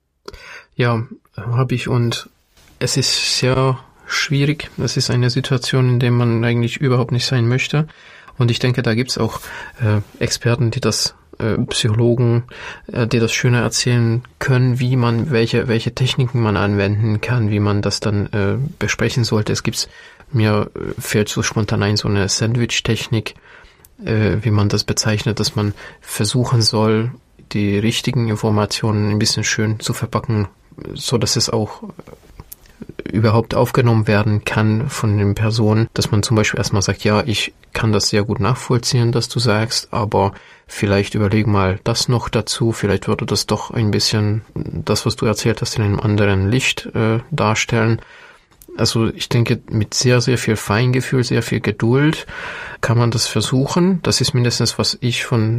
Ja, habe ich und es ist sehr schwierig. Es ist eine Situation, in der man eigentlich überhaupt nicht sein möchte. Und ich denke, da gibt's auch Experten, die das Psychologen, die das schöner erzählen können, wie man, welche Techniken man anwenden kann, wie man das dann besprechen sollte. Mir fällt so spontan ein, so eine Sandwich-Technik, wie man das bezeichnet, dass man versuchen soll, die richtigen Informationen ein bisschen schön zu verpacken, so dass es auch überhaupt aufgenommen werden kann von den Personen, dass man zum Beispiel erstmal sagt, ja, ich kann das sehr gut nachvollziehen, dass du sagst, aber vielleicht überleg mal das noch dazu, vielleicht würde das doch ein bisschen das, was du erzählt hast, in einem anderen Licht darstellen. Also ich denke, mit sehr, sehr viel Feingefühl, sehr viel Geduld kann man das versuchen. Das ist mindestens, was ich von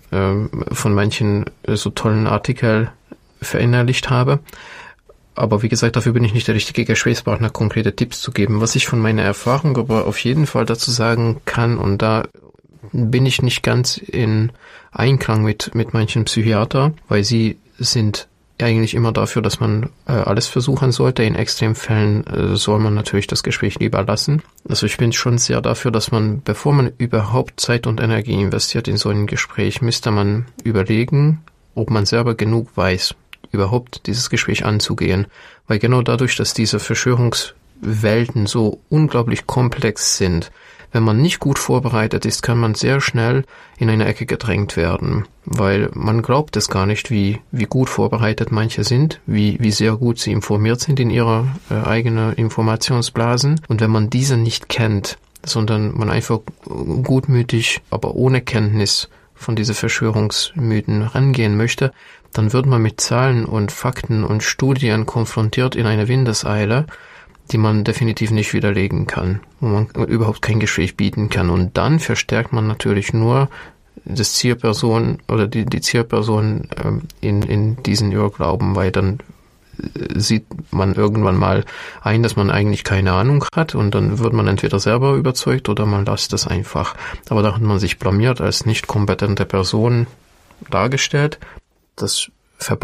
manchen so tollen Artikeln verinnerlicht habe. Aber wie gesagt, dafür bin ich nicht der richtige Gesprächspartner, konkrete Tipps zu geben. Was ich von meiner Erfahrung aber auf jeden Fall dazu sagen kann, und da bin ich nicht ganz in Einklang mit manchen Psychiater, weil sie sind eigentlich immer dafür, dass man alles versuchen sollte. In Extremfällen soll man natürlich das Gespräch lieber lassen. Also ich bin schon sehr dafür, dass man, bevor man überhaupt Zeit und Energie investiert in so ein Gespräch, müsste man überlegen, ob man selber genug weiß, überhaupt dieses Gespräch anzugehen. Weil genau dadurch, dass diese Verschwörungswelten so unglaublich komplex sind, wenn man nicht gut vorbereitet ist, kann man sehr schnell in eine Ecke gedrängt werden, weil man glaubt es gar nicht, wie gut vorbereitet manche sind, wie sehr gut sie informiert sind in ihrer eigenen Informationsblasen. Und wenn man diese nicht kennt, sondern man einfach gutmütig, aber ohne Kenntnis von diesen Verschwörungsmythen rangehen möchte, dann wird man mit Zahlen und Fakten und Studien konfrontiert in einer Windeseile, die man definitiv nicht widerlegen kann, wo man überhaupt kein Gespräch bieten kann. Und dann verstärkt man natürlich nur das Zielperson oder die Zielperson in diesen Irrglauben, weil dann sieht man irgendwann mal ein, dass man eigentlich keine Ahnung hat und dann wird man entweder selber überzeugt oder man lässt es einfach. Aber da hat man sich blamiert als nicht kompetente Person dargestellt. Das verbaut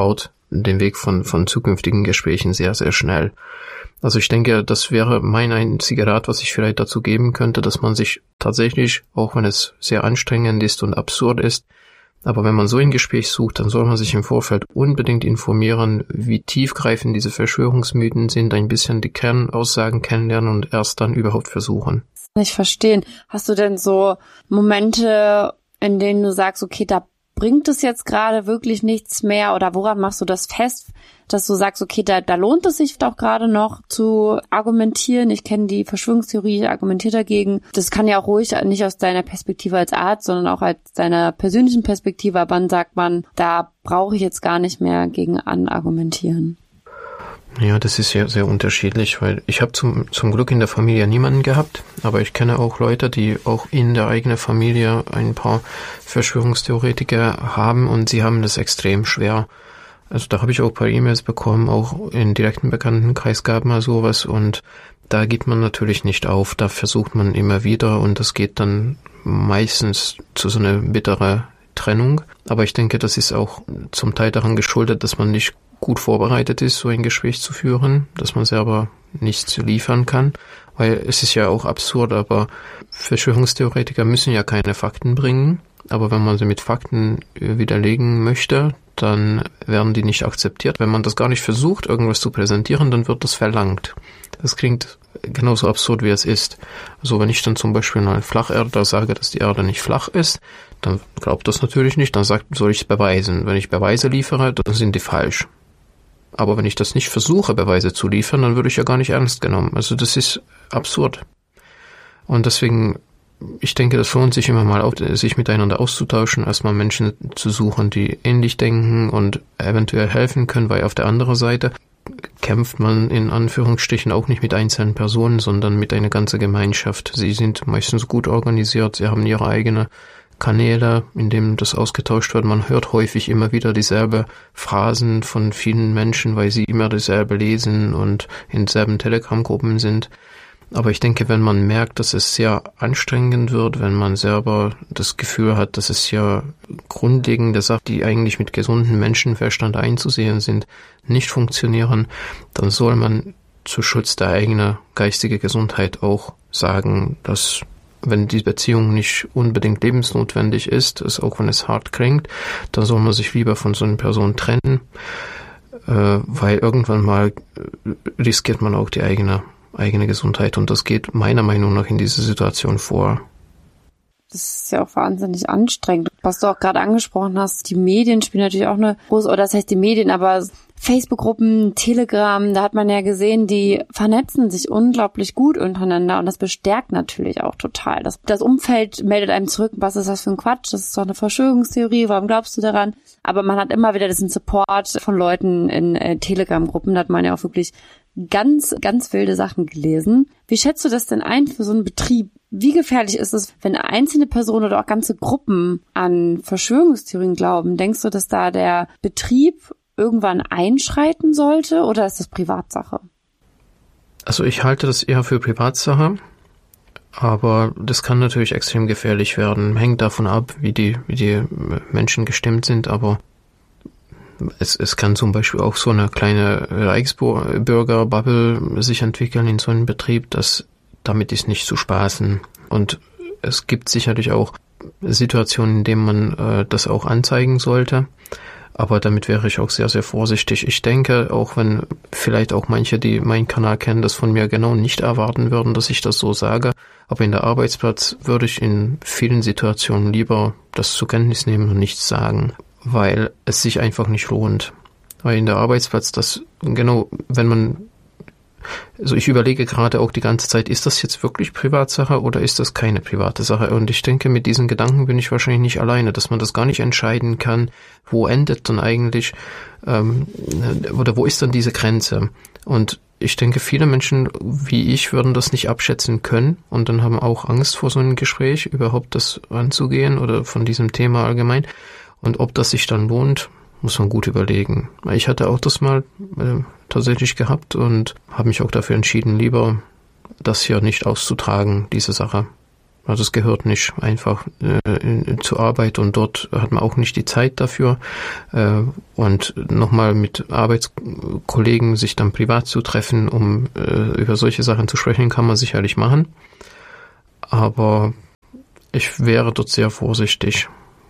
den Weg von zukünftigen Gesprächen sehr, sehr schnell. Also ich denke, das wäre mein einziger Rat, was ich vielleicht dazu geben könnte, dass man sich tatsächlich, auch wenn es sehr anstrengend ist und absurd ist, aber wenn man so ein Gespräch sucht, dann soll man sich im Vorfeld unbedingt informieren, wie tiefgreifend diese Verschwörungsmythen sind, ein bisschen die Kernaussagen kennenlernen und erst dann überhaupt versuchen. Nicht verstehen. Hast du denn so Momente, in denen du sagst, okay, da bringt es jetzt gerade wirklich nichts mehr, oder woran machst du das fest, dass du sagst, okay, da lohnt es sich auch gerade noch zu argumentieren? Ich kenne die Verschwörungstheorie, ich argumentiere dagegen. Das kann ja auch ruhig nicht aus deiner Perspektive als Arzt, sondern auch als deiner persönlichen Perspektive. Aber dann sagt man, da brauche ich jetzt gar nicht mehr gegen anargumentieren. Ja, das ist ja sehr unterschiedlich, weil ich habe zum Glück in der Familie niemanden gehabt, aber ich kenne auch Leute, die auch in der eigenen Familie ein paar Verschwörungstheoretiker haben und sie haben das extrem schwer. Also da habe ich auch ein paar E-Mails bekommen, auch in direkten Bekanntenkreis gab mal sowas und da gibt man natürlich nicht auf, da versucht man immer wieder und das geht dann meistens zu so einer bittere Trennung. Aber ich denke, das ist auch zum Teil daran geschuldet, dass man nicht gut vorbereitet ist, so ein Gespräch zu führen, dass man selber nichts liefern kann, weil es ist ja auch absurd, aber Verschwörungstheoretiker müssen ja keine Fakten bringen, aber wenn man sie mit Fakten widerlegen möchte, dann werden die nicht akzeptiert. Wenn man das gar nicht versucht, irgendwas zu präsentieren, dann wird das verlangt. Das klingt genauso absurd, wie es ist. Also wenn ich dann zum Beispiel einem Flacherder sage, dass die Erde nicht flach ist, dann glaubt das natürlich nicht, dann soll ich es beweisen. Wenn ich Beweise liefere, dann sind die falsch. Aber wenn ich das nicht versuche, Beweise zu liefern, dann würde ich ja gar nicht ernst genommen. Also das ist absurd. Und deswegen, ich denke, das lohnt sich immer mal, sich miteinander auszutauschen, erstmal Menschen zu suchen, die ähnlich denken und eventuell helfen können, weil auf der anderen Seite kämpft man in Anführungsstrichen auch nicht mit einzelnen Personen, sondern mit einer ganzen Gemeinschaft. Sie sind meistens gut organisiert, sie haben ihre eigene Kanäle, in denen das ausgetauscht wird. Man hört häufig immer wieder dieselbe Phrasen von vielen Menschen, weil sie immer dasselbe lesen und in selben Telegram-Gruppen sind. Aber ich denke, wenn man merkt, dass es sehr anstrengend wird, wenn man selber das Gefühl hat, dass es ja grundlegende Sachen, die eigentlich mit gesundem Menschenverstand einzusehen sind, nicht funktionieren, dann soll man zu Schutz der eigenen geistigen Gesundheit auch sagen, dass wenn die Beziehung nicht unbedingt lebensnotwendig ist, auch wenn es hart klingt, dann soll man sich lieber von so einer Person trennen, weil irgendwann mal riskiert man auch die eigene Gesundheit und das geht meiner Meinung nach in dieser Situation vor. Das ist ja auch wahnsinnig anstrengend. Was du auch gerade angesprochen hast, die Medien spielen natürlich auch eine große, oder das heißt die Medien, aber Facebook-Gruppen, Telegram, da hat man ja gesehen, die vernetzen sich unglaublich gut untereinander und das bestärkt natürlich auch total. Das Umfeld meldet einem zurück, was ist das für ein Quatsch, das ist doch eine Verschwörungstheorie, warum glaubst du daran? Aber man hat immer wieder diesen Support von Leuten in Telegram-Gruppen, da hat man ja auch wirklich ganz, ganz wilde Sachen gelesen. Wie schätzt du das denn ein für so einen Betrieb? Wie gefährlich ist es, wenn einzelne Personen oder auch ganze Gruppen an Verschwörungstheorien glauben? Denkst du, dass da der Betrieb irgendwann einschreiten sollte oder ist das Privatsache? Also ich halte das eher für Privatsache, aber das kann natürlich extrem gefährlich werden. Hängt davon ab, wie die Menschen gestimmt sind, aber es kann zum Beispiel auch so eine kleine Reichsbürger-Bubble sich entwickeln in so einem Betrieb, damit ist nicht zu spaßen. Und es gibt sicherlich auch Situationen, in denen man das auch anzeigen sollte. Aber damit wäre ich auch sehr, sehr vorsichtig. Ich denke, auch wenn vielleicht auch manche, die meinen Kanal kennen, das von mir genau nicht erwarten würden, dass ich das so sage. Aber in der Arbeitsplatz würde ich in vielen Situationen lieber das zur Kenntnis nehmen und nichts sagen, weil es sich einfach nicht lohnt. Weil in der Arbeitsplatz, also ich überlege gerade auch die ganze Zeit, ist das jetzt wirklich Privatsache oder ist das keine private Sache? Und ich denke, mit diesen Gedanken bin ich wahrscheinlich nicht alleine, dass man das gar nicht entscheiden kann, wo endet dann eigentlich, oder wo ist dann diese Grenze? Und ich denke, viele Menschen wie ich würden das nicht abschätzen können und dann haben auch Angst vor so einem Gespräch, überhaupt das anzugehen oder von diesem Thema allgemein. Und ob das sich dann lohnt, muss man gut überlegen. Ich hatte auch das mal tatsächlich gehabt und habe mich auch dafür entschieden, lieber das hier nicht auszutragen, diese Sache. Also es gehört nicht einfach zur Arbeit und dort hat man auch nicht die Zeit dafür. Und nochmal mit Arbeitskollegen sich dann privat zu treffen, um über solche Sachen zu sprechen, kann man sicherlich machen. Aber ich wäre dort sehr vorsichtig.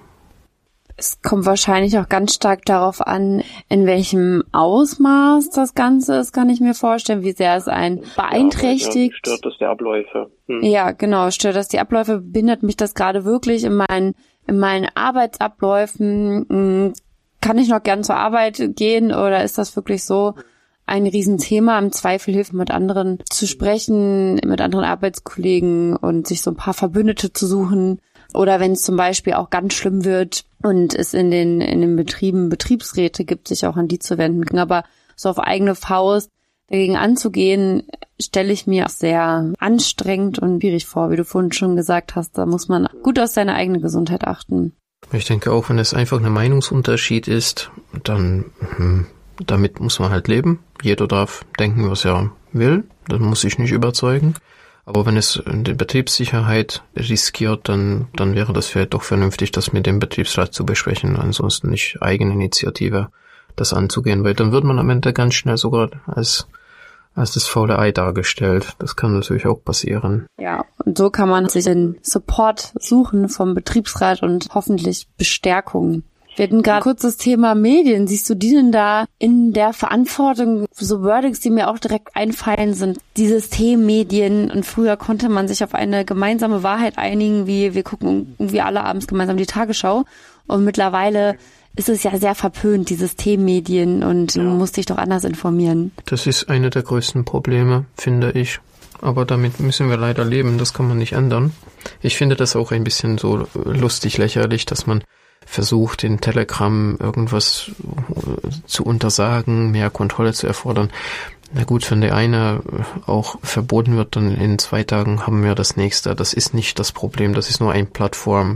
Es kommt wahrscheinlich auch ganz stark darauf an, in welchem Ausmaß das Ganze ist, kann ich mir vorstellen, wie sehr es einen beeinträchtigt. Ja, stört das die Abläufe? Ja, genau, stört das die Abläufe, behindert mich das gerade wirklich in meinen Arbeitsabläufen. Kann ich noch gern zur Arbeit gehen oder ist das wirklich so ein Riesenthema? Im Zweifel hilft mit anderen zu sprechen, mit anderen Arbeitskollegen und sich so ein paar Verbündete zu suchen. Oder wenn es zum Beispiel auch ganz schlimm wird und es in den Betrieben Betriebsräte gibt, sich auch an die zu wenden. Aber so auf eigene Faust dagegen anzugehen, stelle ich mir auch sehr anstrengend und schwierig vor. Wie du vorhin schon gesagt hast, da muss man gut auf seine eigene Gesundheit achten. Ich denke auch, wenn es einfach ein Meinungsunterschied ist, dann damit muss man halt leben. Jeder darf denken, was er will. Das muss ich nicht überzeugen. Aber wenn es die Betriebssicherheit riskiert, dann wäre das vielleicht doch vernünftig, das mit dem Betriebsrat zu besprechen. Ansonsten nicht Eigeninitiative das anzugehen, weil dann wird man am Ende ganz schnell sogar als das faule Ei dargestellt. Das kann natürlich auch passieren. Ja, und so kann man sich den Support suchen vom Betriebsrat und hoffentlich Bestärkung. Wir hatten gerade kurz das Thema Medien. Siehst du die denn da in der Verantwortung? So Wordings, die mir auch direkt einfallen, sind die Systemmedien. Und früher konnte man sich auf eine gemeinsame Wahrheit einigen, wie wir gucken irgendwie alle abends gemeinsam die Tagesschau. Und mittlerweile ist es ja sehr verpönt, die Systemmedien. Und du musst dich doch anders informieren. Das ist eine der größten Probleme, finde ich. Aber damit müssen wir leider leben. Das kann man nicht ändern. Ich finde das auch ein bisschen so lustig, lächerlich, dass man versucht, in Telegram irgendwas zu untersagen, mehr Kontrolle zu erfordern. Na gut, wenn der eine auch verboten wird, dann in 2 Tagen haben wir das nächste. Das ist nicht das Problem, das ist nur eine Plattform,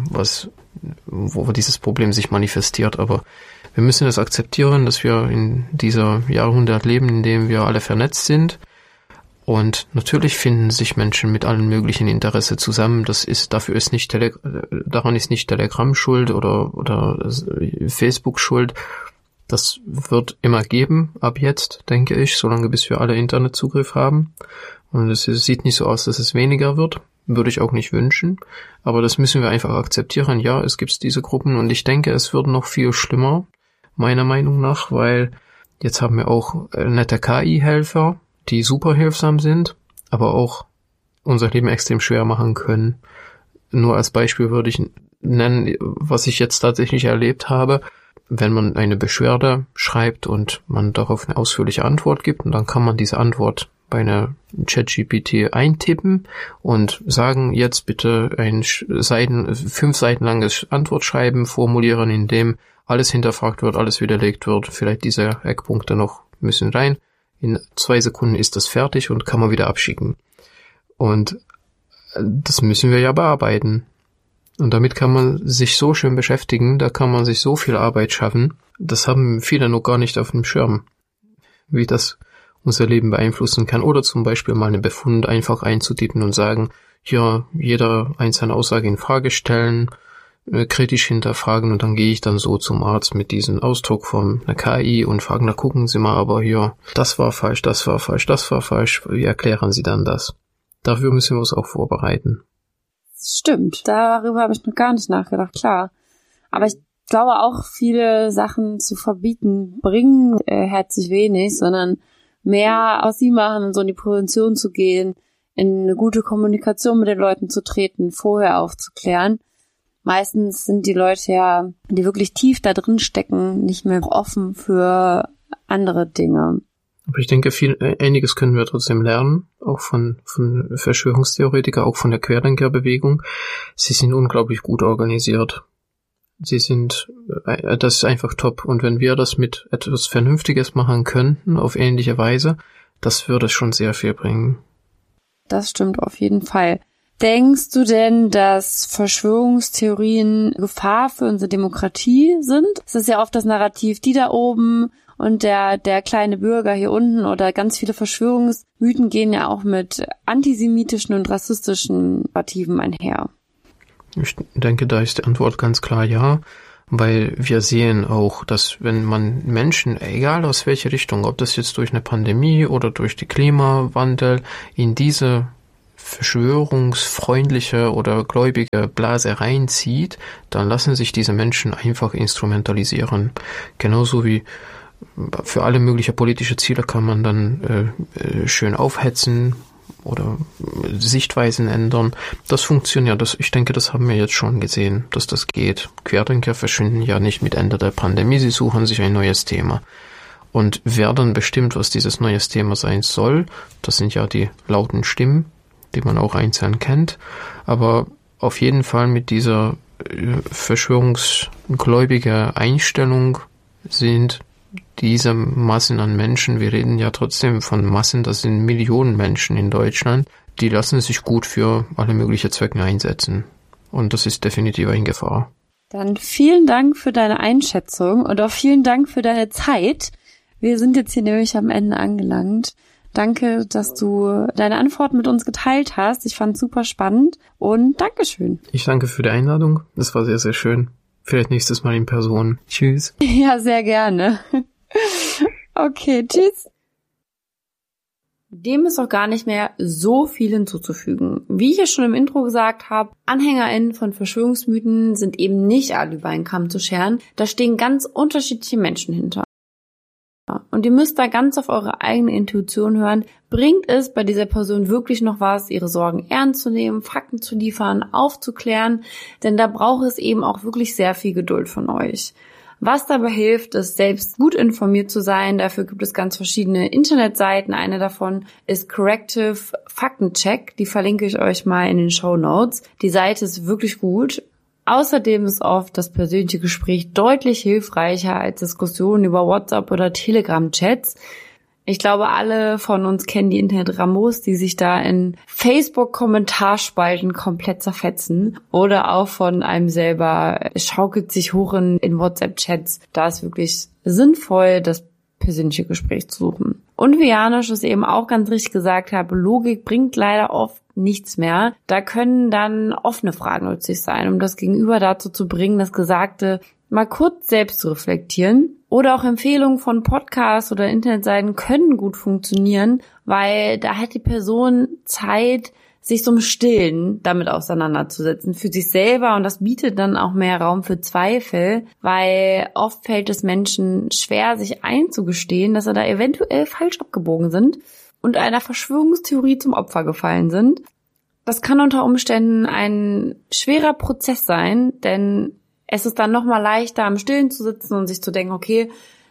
wo dieses Problem sich manifestiert. Aber wir müssen es akzeptieren, dass wir in dieser Jahrhundert leben, in dem wir alle vernetzt sind. Und natürlich finden sich Menschen mit allen möglichen Interesse zusammen. Daran ist nicht Telegram schuld oder Facebook schuld. Das wird immer geben, ab jetzt, denke ich, solange bis wir alle Internetzugriff haben. Und es sieht nicht so aus, dass es weniger wird. Würde ich auch nicht wünschen. Aber das müssen wir einfach akzeptieren. Ja, es gibt diese Gruppen und ich denke, es wird noch viel schlimmer, meiner Meinung nach, weil jetzt haben wir auch nette KI-Helfer, die super hilfsam sind, aber auch unser Leben extrem schwer machen können. Nur als Beispiel würde ich nennen, was ich jetzt tatsächlich erlebt habe. Wenn man eine Beschwerde schreibt und man darauf eine ausführliche Antwort gibt, und dann kann man diese Antwort bei einer ChatGPT eintippen und sagen, jetzt bitte ein 5 Seiten langes Antwortschreiben formulieren, in dem alles hinterfragt wird, alles widerlegt wird, vielleicht diese Eckpunkte noch müssen rein. In 2 Sekunden ist das fertig und kann man wieder abschicken. Und das müssen wir ja bearbeiten. Und damit kann man sich so schön beschäftigen, da kann man sich so viel Arbeit schaffen. Das haben viele noch gar nicht auf dem Schirm, wie das unser Leben beeinflussen kann. Oder zum Beispiel mal einen Befund einfach einzutippen und sagen, ja, jeder einzelne Aussage in Frage stellen, kritisch hinterfragen und dann gehe ich dann so zum Arzt mit diesem Ausdruck von einer KI und fragen, na gucken Sie mal, aber hier, das war falsch, das war falsch, das war falsch, wie erklären Sie dann das? Dafür müssen wir uns auch vorbereiten. Stimmt, darüber habe ich noch gar nicht nachgedacht, klar. Aber ich glaube auch, viele Sachen zu verbieten bringen herzlich wenig, sondern mehr aus sie machen und so in die Prävention zu gehen, in eine gute Kommunikation mit den Leuten zu treten, vorher aufzuklären. Meistens sind die Leute ja, die wirklich tief da drin stecken, nicht mehr offen für andere Dinge. Aber ich denke, einiges können wir trotzdem lernen, auch von Verschwörungstheoretikern, auch von der Querdenkerbewegung. Sie sind unglaublich gut organisiert. Das ist einfach top. Und wenn wir das mit etwas Vernünftiges machen könnten, auf ähnliche Weise, das würde schon sehr viel bringen. Das stimmt auf jeden Fall. Denkst du denn, dass Verschwörungstheorien Gefahr für unsere Demokratie sind? Es ist ja oft das Narrativ, die da oben Und der kleine Bürger hier unten oder ganz viele Verschwörungsmythen gehen ja auch mit antisemitischen und rassistischen Narrativen einher. Ich denke, da ist die Antwort ganz klar ja, weil wir sehen auch, dass wenn man Menschen, egal aus welche Richtung, ob das jetzt durch eine Pandemie oder durch den Klimawandel, in diese verschwörungsfreundliche oder gläubige Blase reinzieht, dann lassen sich diese Menschen einfach instrumentalisieren. Genauso wie für alle möglichen politische Ziele kann man dann schön aufhetzen oder Sichtweisen ändern. Das funktioniert. Ich denke, das haben wir jetzt schon gesehen, dass das geht. Querdenker verschwinden ja nicht mit Ende der Pandemie, sie suchen sich ein neues Thema. Und wer dann bestimmt, was dieses neues Thema sein soll, das sind ja die lauten Stimmen, die man auch einzeln kennt. Aber auf jeden Fall mit dieser verschwörungsgläubige Einstellung sind diese Massen an Menschen, wir reden ja trotzdem von Massen, das sind Millionen Menschen in Deutschland, die lassen sich gut für alle möglichen Zwecke einsetzen. Und das ist definitiv eine Gefahr. Dann vielen Dank für deine Einschätzung und auch vielen Dank für deine Zeit. Wir sind jetzt hier nämlich am Ende angelangt. Danke, dass du deine Antworten mit uns geteilt hast. Ich fand es super spannend und Dankeschön. Ich danke für die Einladung. Das war sehr, sehr schön. Vielleicht nächstes Mal in Person. Tschüss. Ja, sehr gerne. Okay, tschüss. Dem ist auch gar nicht mehr so viel hinzuzufügen. Wie ich ja schon im Intro gesagt habe, AnhängerInnen von Verschwörungsmythen sind eben nicht alle über einen Kamm zu scheren. Da stehen ganz unterschiedliche Menschen hinter. Und ihr müsst da ganz auf eure eigene Intuition hören. Bringt es bei dieser Person wirklich noch was, ihre Sorgen ernst zu nehmen, Fakten zu liefern, aufzuklären? Denn da braucht es eben auch wirklich sehr viel Geduld von euch. Was dabei hilft, ist selbst gut informiert zu sein. Dafür gibt es ganz verschiedene Internetseiten. Eine davon ist Corrective Faktencheck. Die verlinke ich euch mal in den Shownotes. Die Seite ist wirklich gut. Außerdem ist oft das persönliche Gespräch deutlich hilfreicher als Diskussionen über WhatsApp oder Telegram-Chats. Ich glaube, alle von uns kennen die Internet-Rambos, die sich da in Facebook-Kommentarspalten komplett zerfetzen. Oder auch von einem selber, es schaukelt sich hoch in WhatsApp-Chats. Da ist wirklich sinnvoll, das persönliche Gespräch zu suchen. Und wie Janusz es eben auch ganz richtig gesagt hat, Logik bringt leider oft nichts mehr. Da können dann offene Fragen nützlich sein, um das Gegenüber dazu zu bringen, das Gesagte mal kurz selbst zu reflektieren. Oder auch Empfehlungen von Podcasts oder Internetseiten können gut funktionieren, weil da hat die Person Zeit, sich so im Stillen damit auseinanderzusetzen für sich selber, und das bietet dann auch mehr Raum für Zweifel, weil oft fällt es Menschen schwer, sich einzugestehen, dass sie da eventuell falsch abgebogen sind und einer Verschwörungstheorie zum Opfer gefallen sind. Das kann unter Umständen ein schwerer Prozess sein, denn es ist dann nochmal leichter, im Stillen zu sitzen und sich zu denken, okay,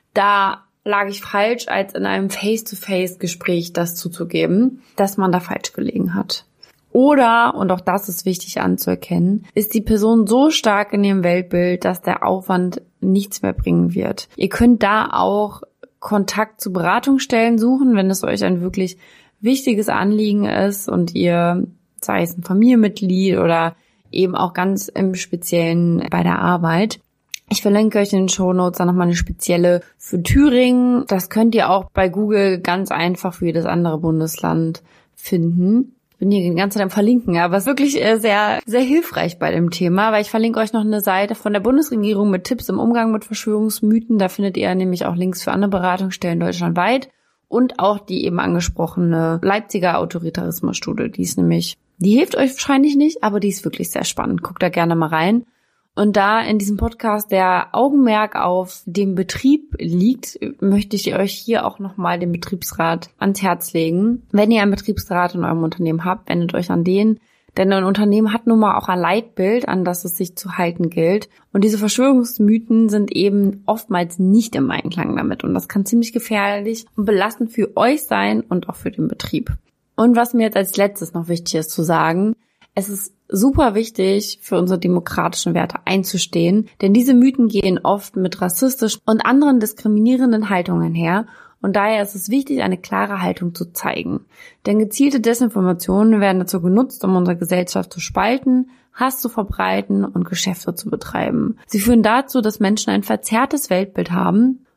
da lag ich falsch, als in einem Face-to-Face-Gespräch das zuzugeben, dass man da falsch gelegen hat. Oder, und auch das ist wichtig anzuerkennen, ist die Person so stark in ihrem Weltbild, dass der Aufwand nichts mehr bringen wird. Ihr könnt da auch Kontakt zu Beratungsstellen suchen, wenn es euch ein wirklich wichtiges Anliegen ist und ihr, sei es ein Familienmitglied oder eben auch ganz im Speziellen bei der Arbeit. Ich verlinke euch in den Shownotes dann nochmal eine spezielle für Thüringen. Das könnt ihr auch bei Google ganz einfach für jedes andere Bundesland finden. Ich bin hier die ganze Zeit am Verlinken, aber es ist wirklich sehr, sehr hilfreich bei dem Thema, weil ich verlinke euch noch eine Seite von der Bundesregierung mit Tipps im Umgang mit Verschwörungsmythen. Da findet ihr nämlich auch Links für andere Beratungsstellen deutschlandweit und auch die eben angesprochene Leipziger Autoritarismusstudie. Die hilft euch wahrscheinlich nicht, aber die ist wirklich sehr spannend. Guckt da gerne mal rein. Und da in diesem Podcast der Augenmerk auf dem Betrieb liegt, möchte ich euch hier auch nochmal den Betriebsrat ans Herz legen. Wenn ihr einen Betriebsrat in eurem Unternehmen habt, wendet euch an den. Denn ein Unternehmen hat nun mal auch ein Leitbild, an das es sich zu halten gilt. Und diese Verschwörungsmythen sind eben oftmals nicht im Einklang damit. Und das kann ziemlich gefährlich und belastend für euch sein und auch für den Betrieb. Und was mir jetzt als letztes noch wichtig ist zu sagen, es ist super wichtig, für unsere demokratischen Werte einzustehen, denn diese Mythen gehen oft mit rassistischen und anderen diskriminierenden Haltungen her, und daher ist es wichtig, eine klare Haltung zu zeigen. Denn gezielte Desinformationen werden dazu genutzt, um unsere Gesellschaft zu spalten, Hass zu verbreiten und Geschäfte zu betreiben. Sie führen dazu, dass Menschen ein verzerrtes Weltbild haben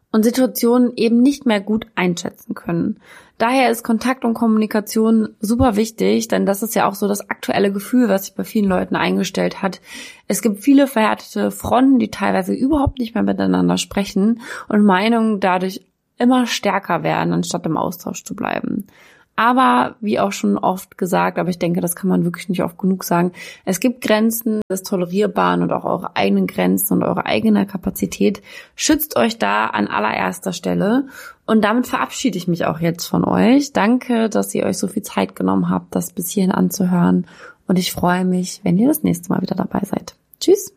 und Situationen eben nicht mehr gut einschätzen können. Daher ist Kontakt und Kommunikation super wichtig, denn das ist ja auch so das aktuelle Gefühl, was sich bei vielen Leuten eingestellt hat. Es gibt viele verhärtete Fronten, die teilweise überhaupt nicht mehr miteinander sprechen und Meinungen dadurch immer stärker werden, anstatt im Austausch zu bleiben. Aber, wie auch schon oft gesagt, aber ich denke, das kann man wirklich nicht oft genug sagen, es gibt Grenzen des Tolerierbaren und auch eure eigenen Grenzen und eure eigene Kapazität. Schützt euch da an allererster Stelle. Und damit verabschiede ich mich auch jetzt von euch. Danke, dass ihr euch so viel Zeit genommen habt, das bis hierhin anzuhören. Und ich freue mich, wenn ihr das nächste Mal wieder dabei seid. Tschüss!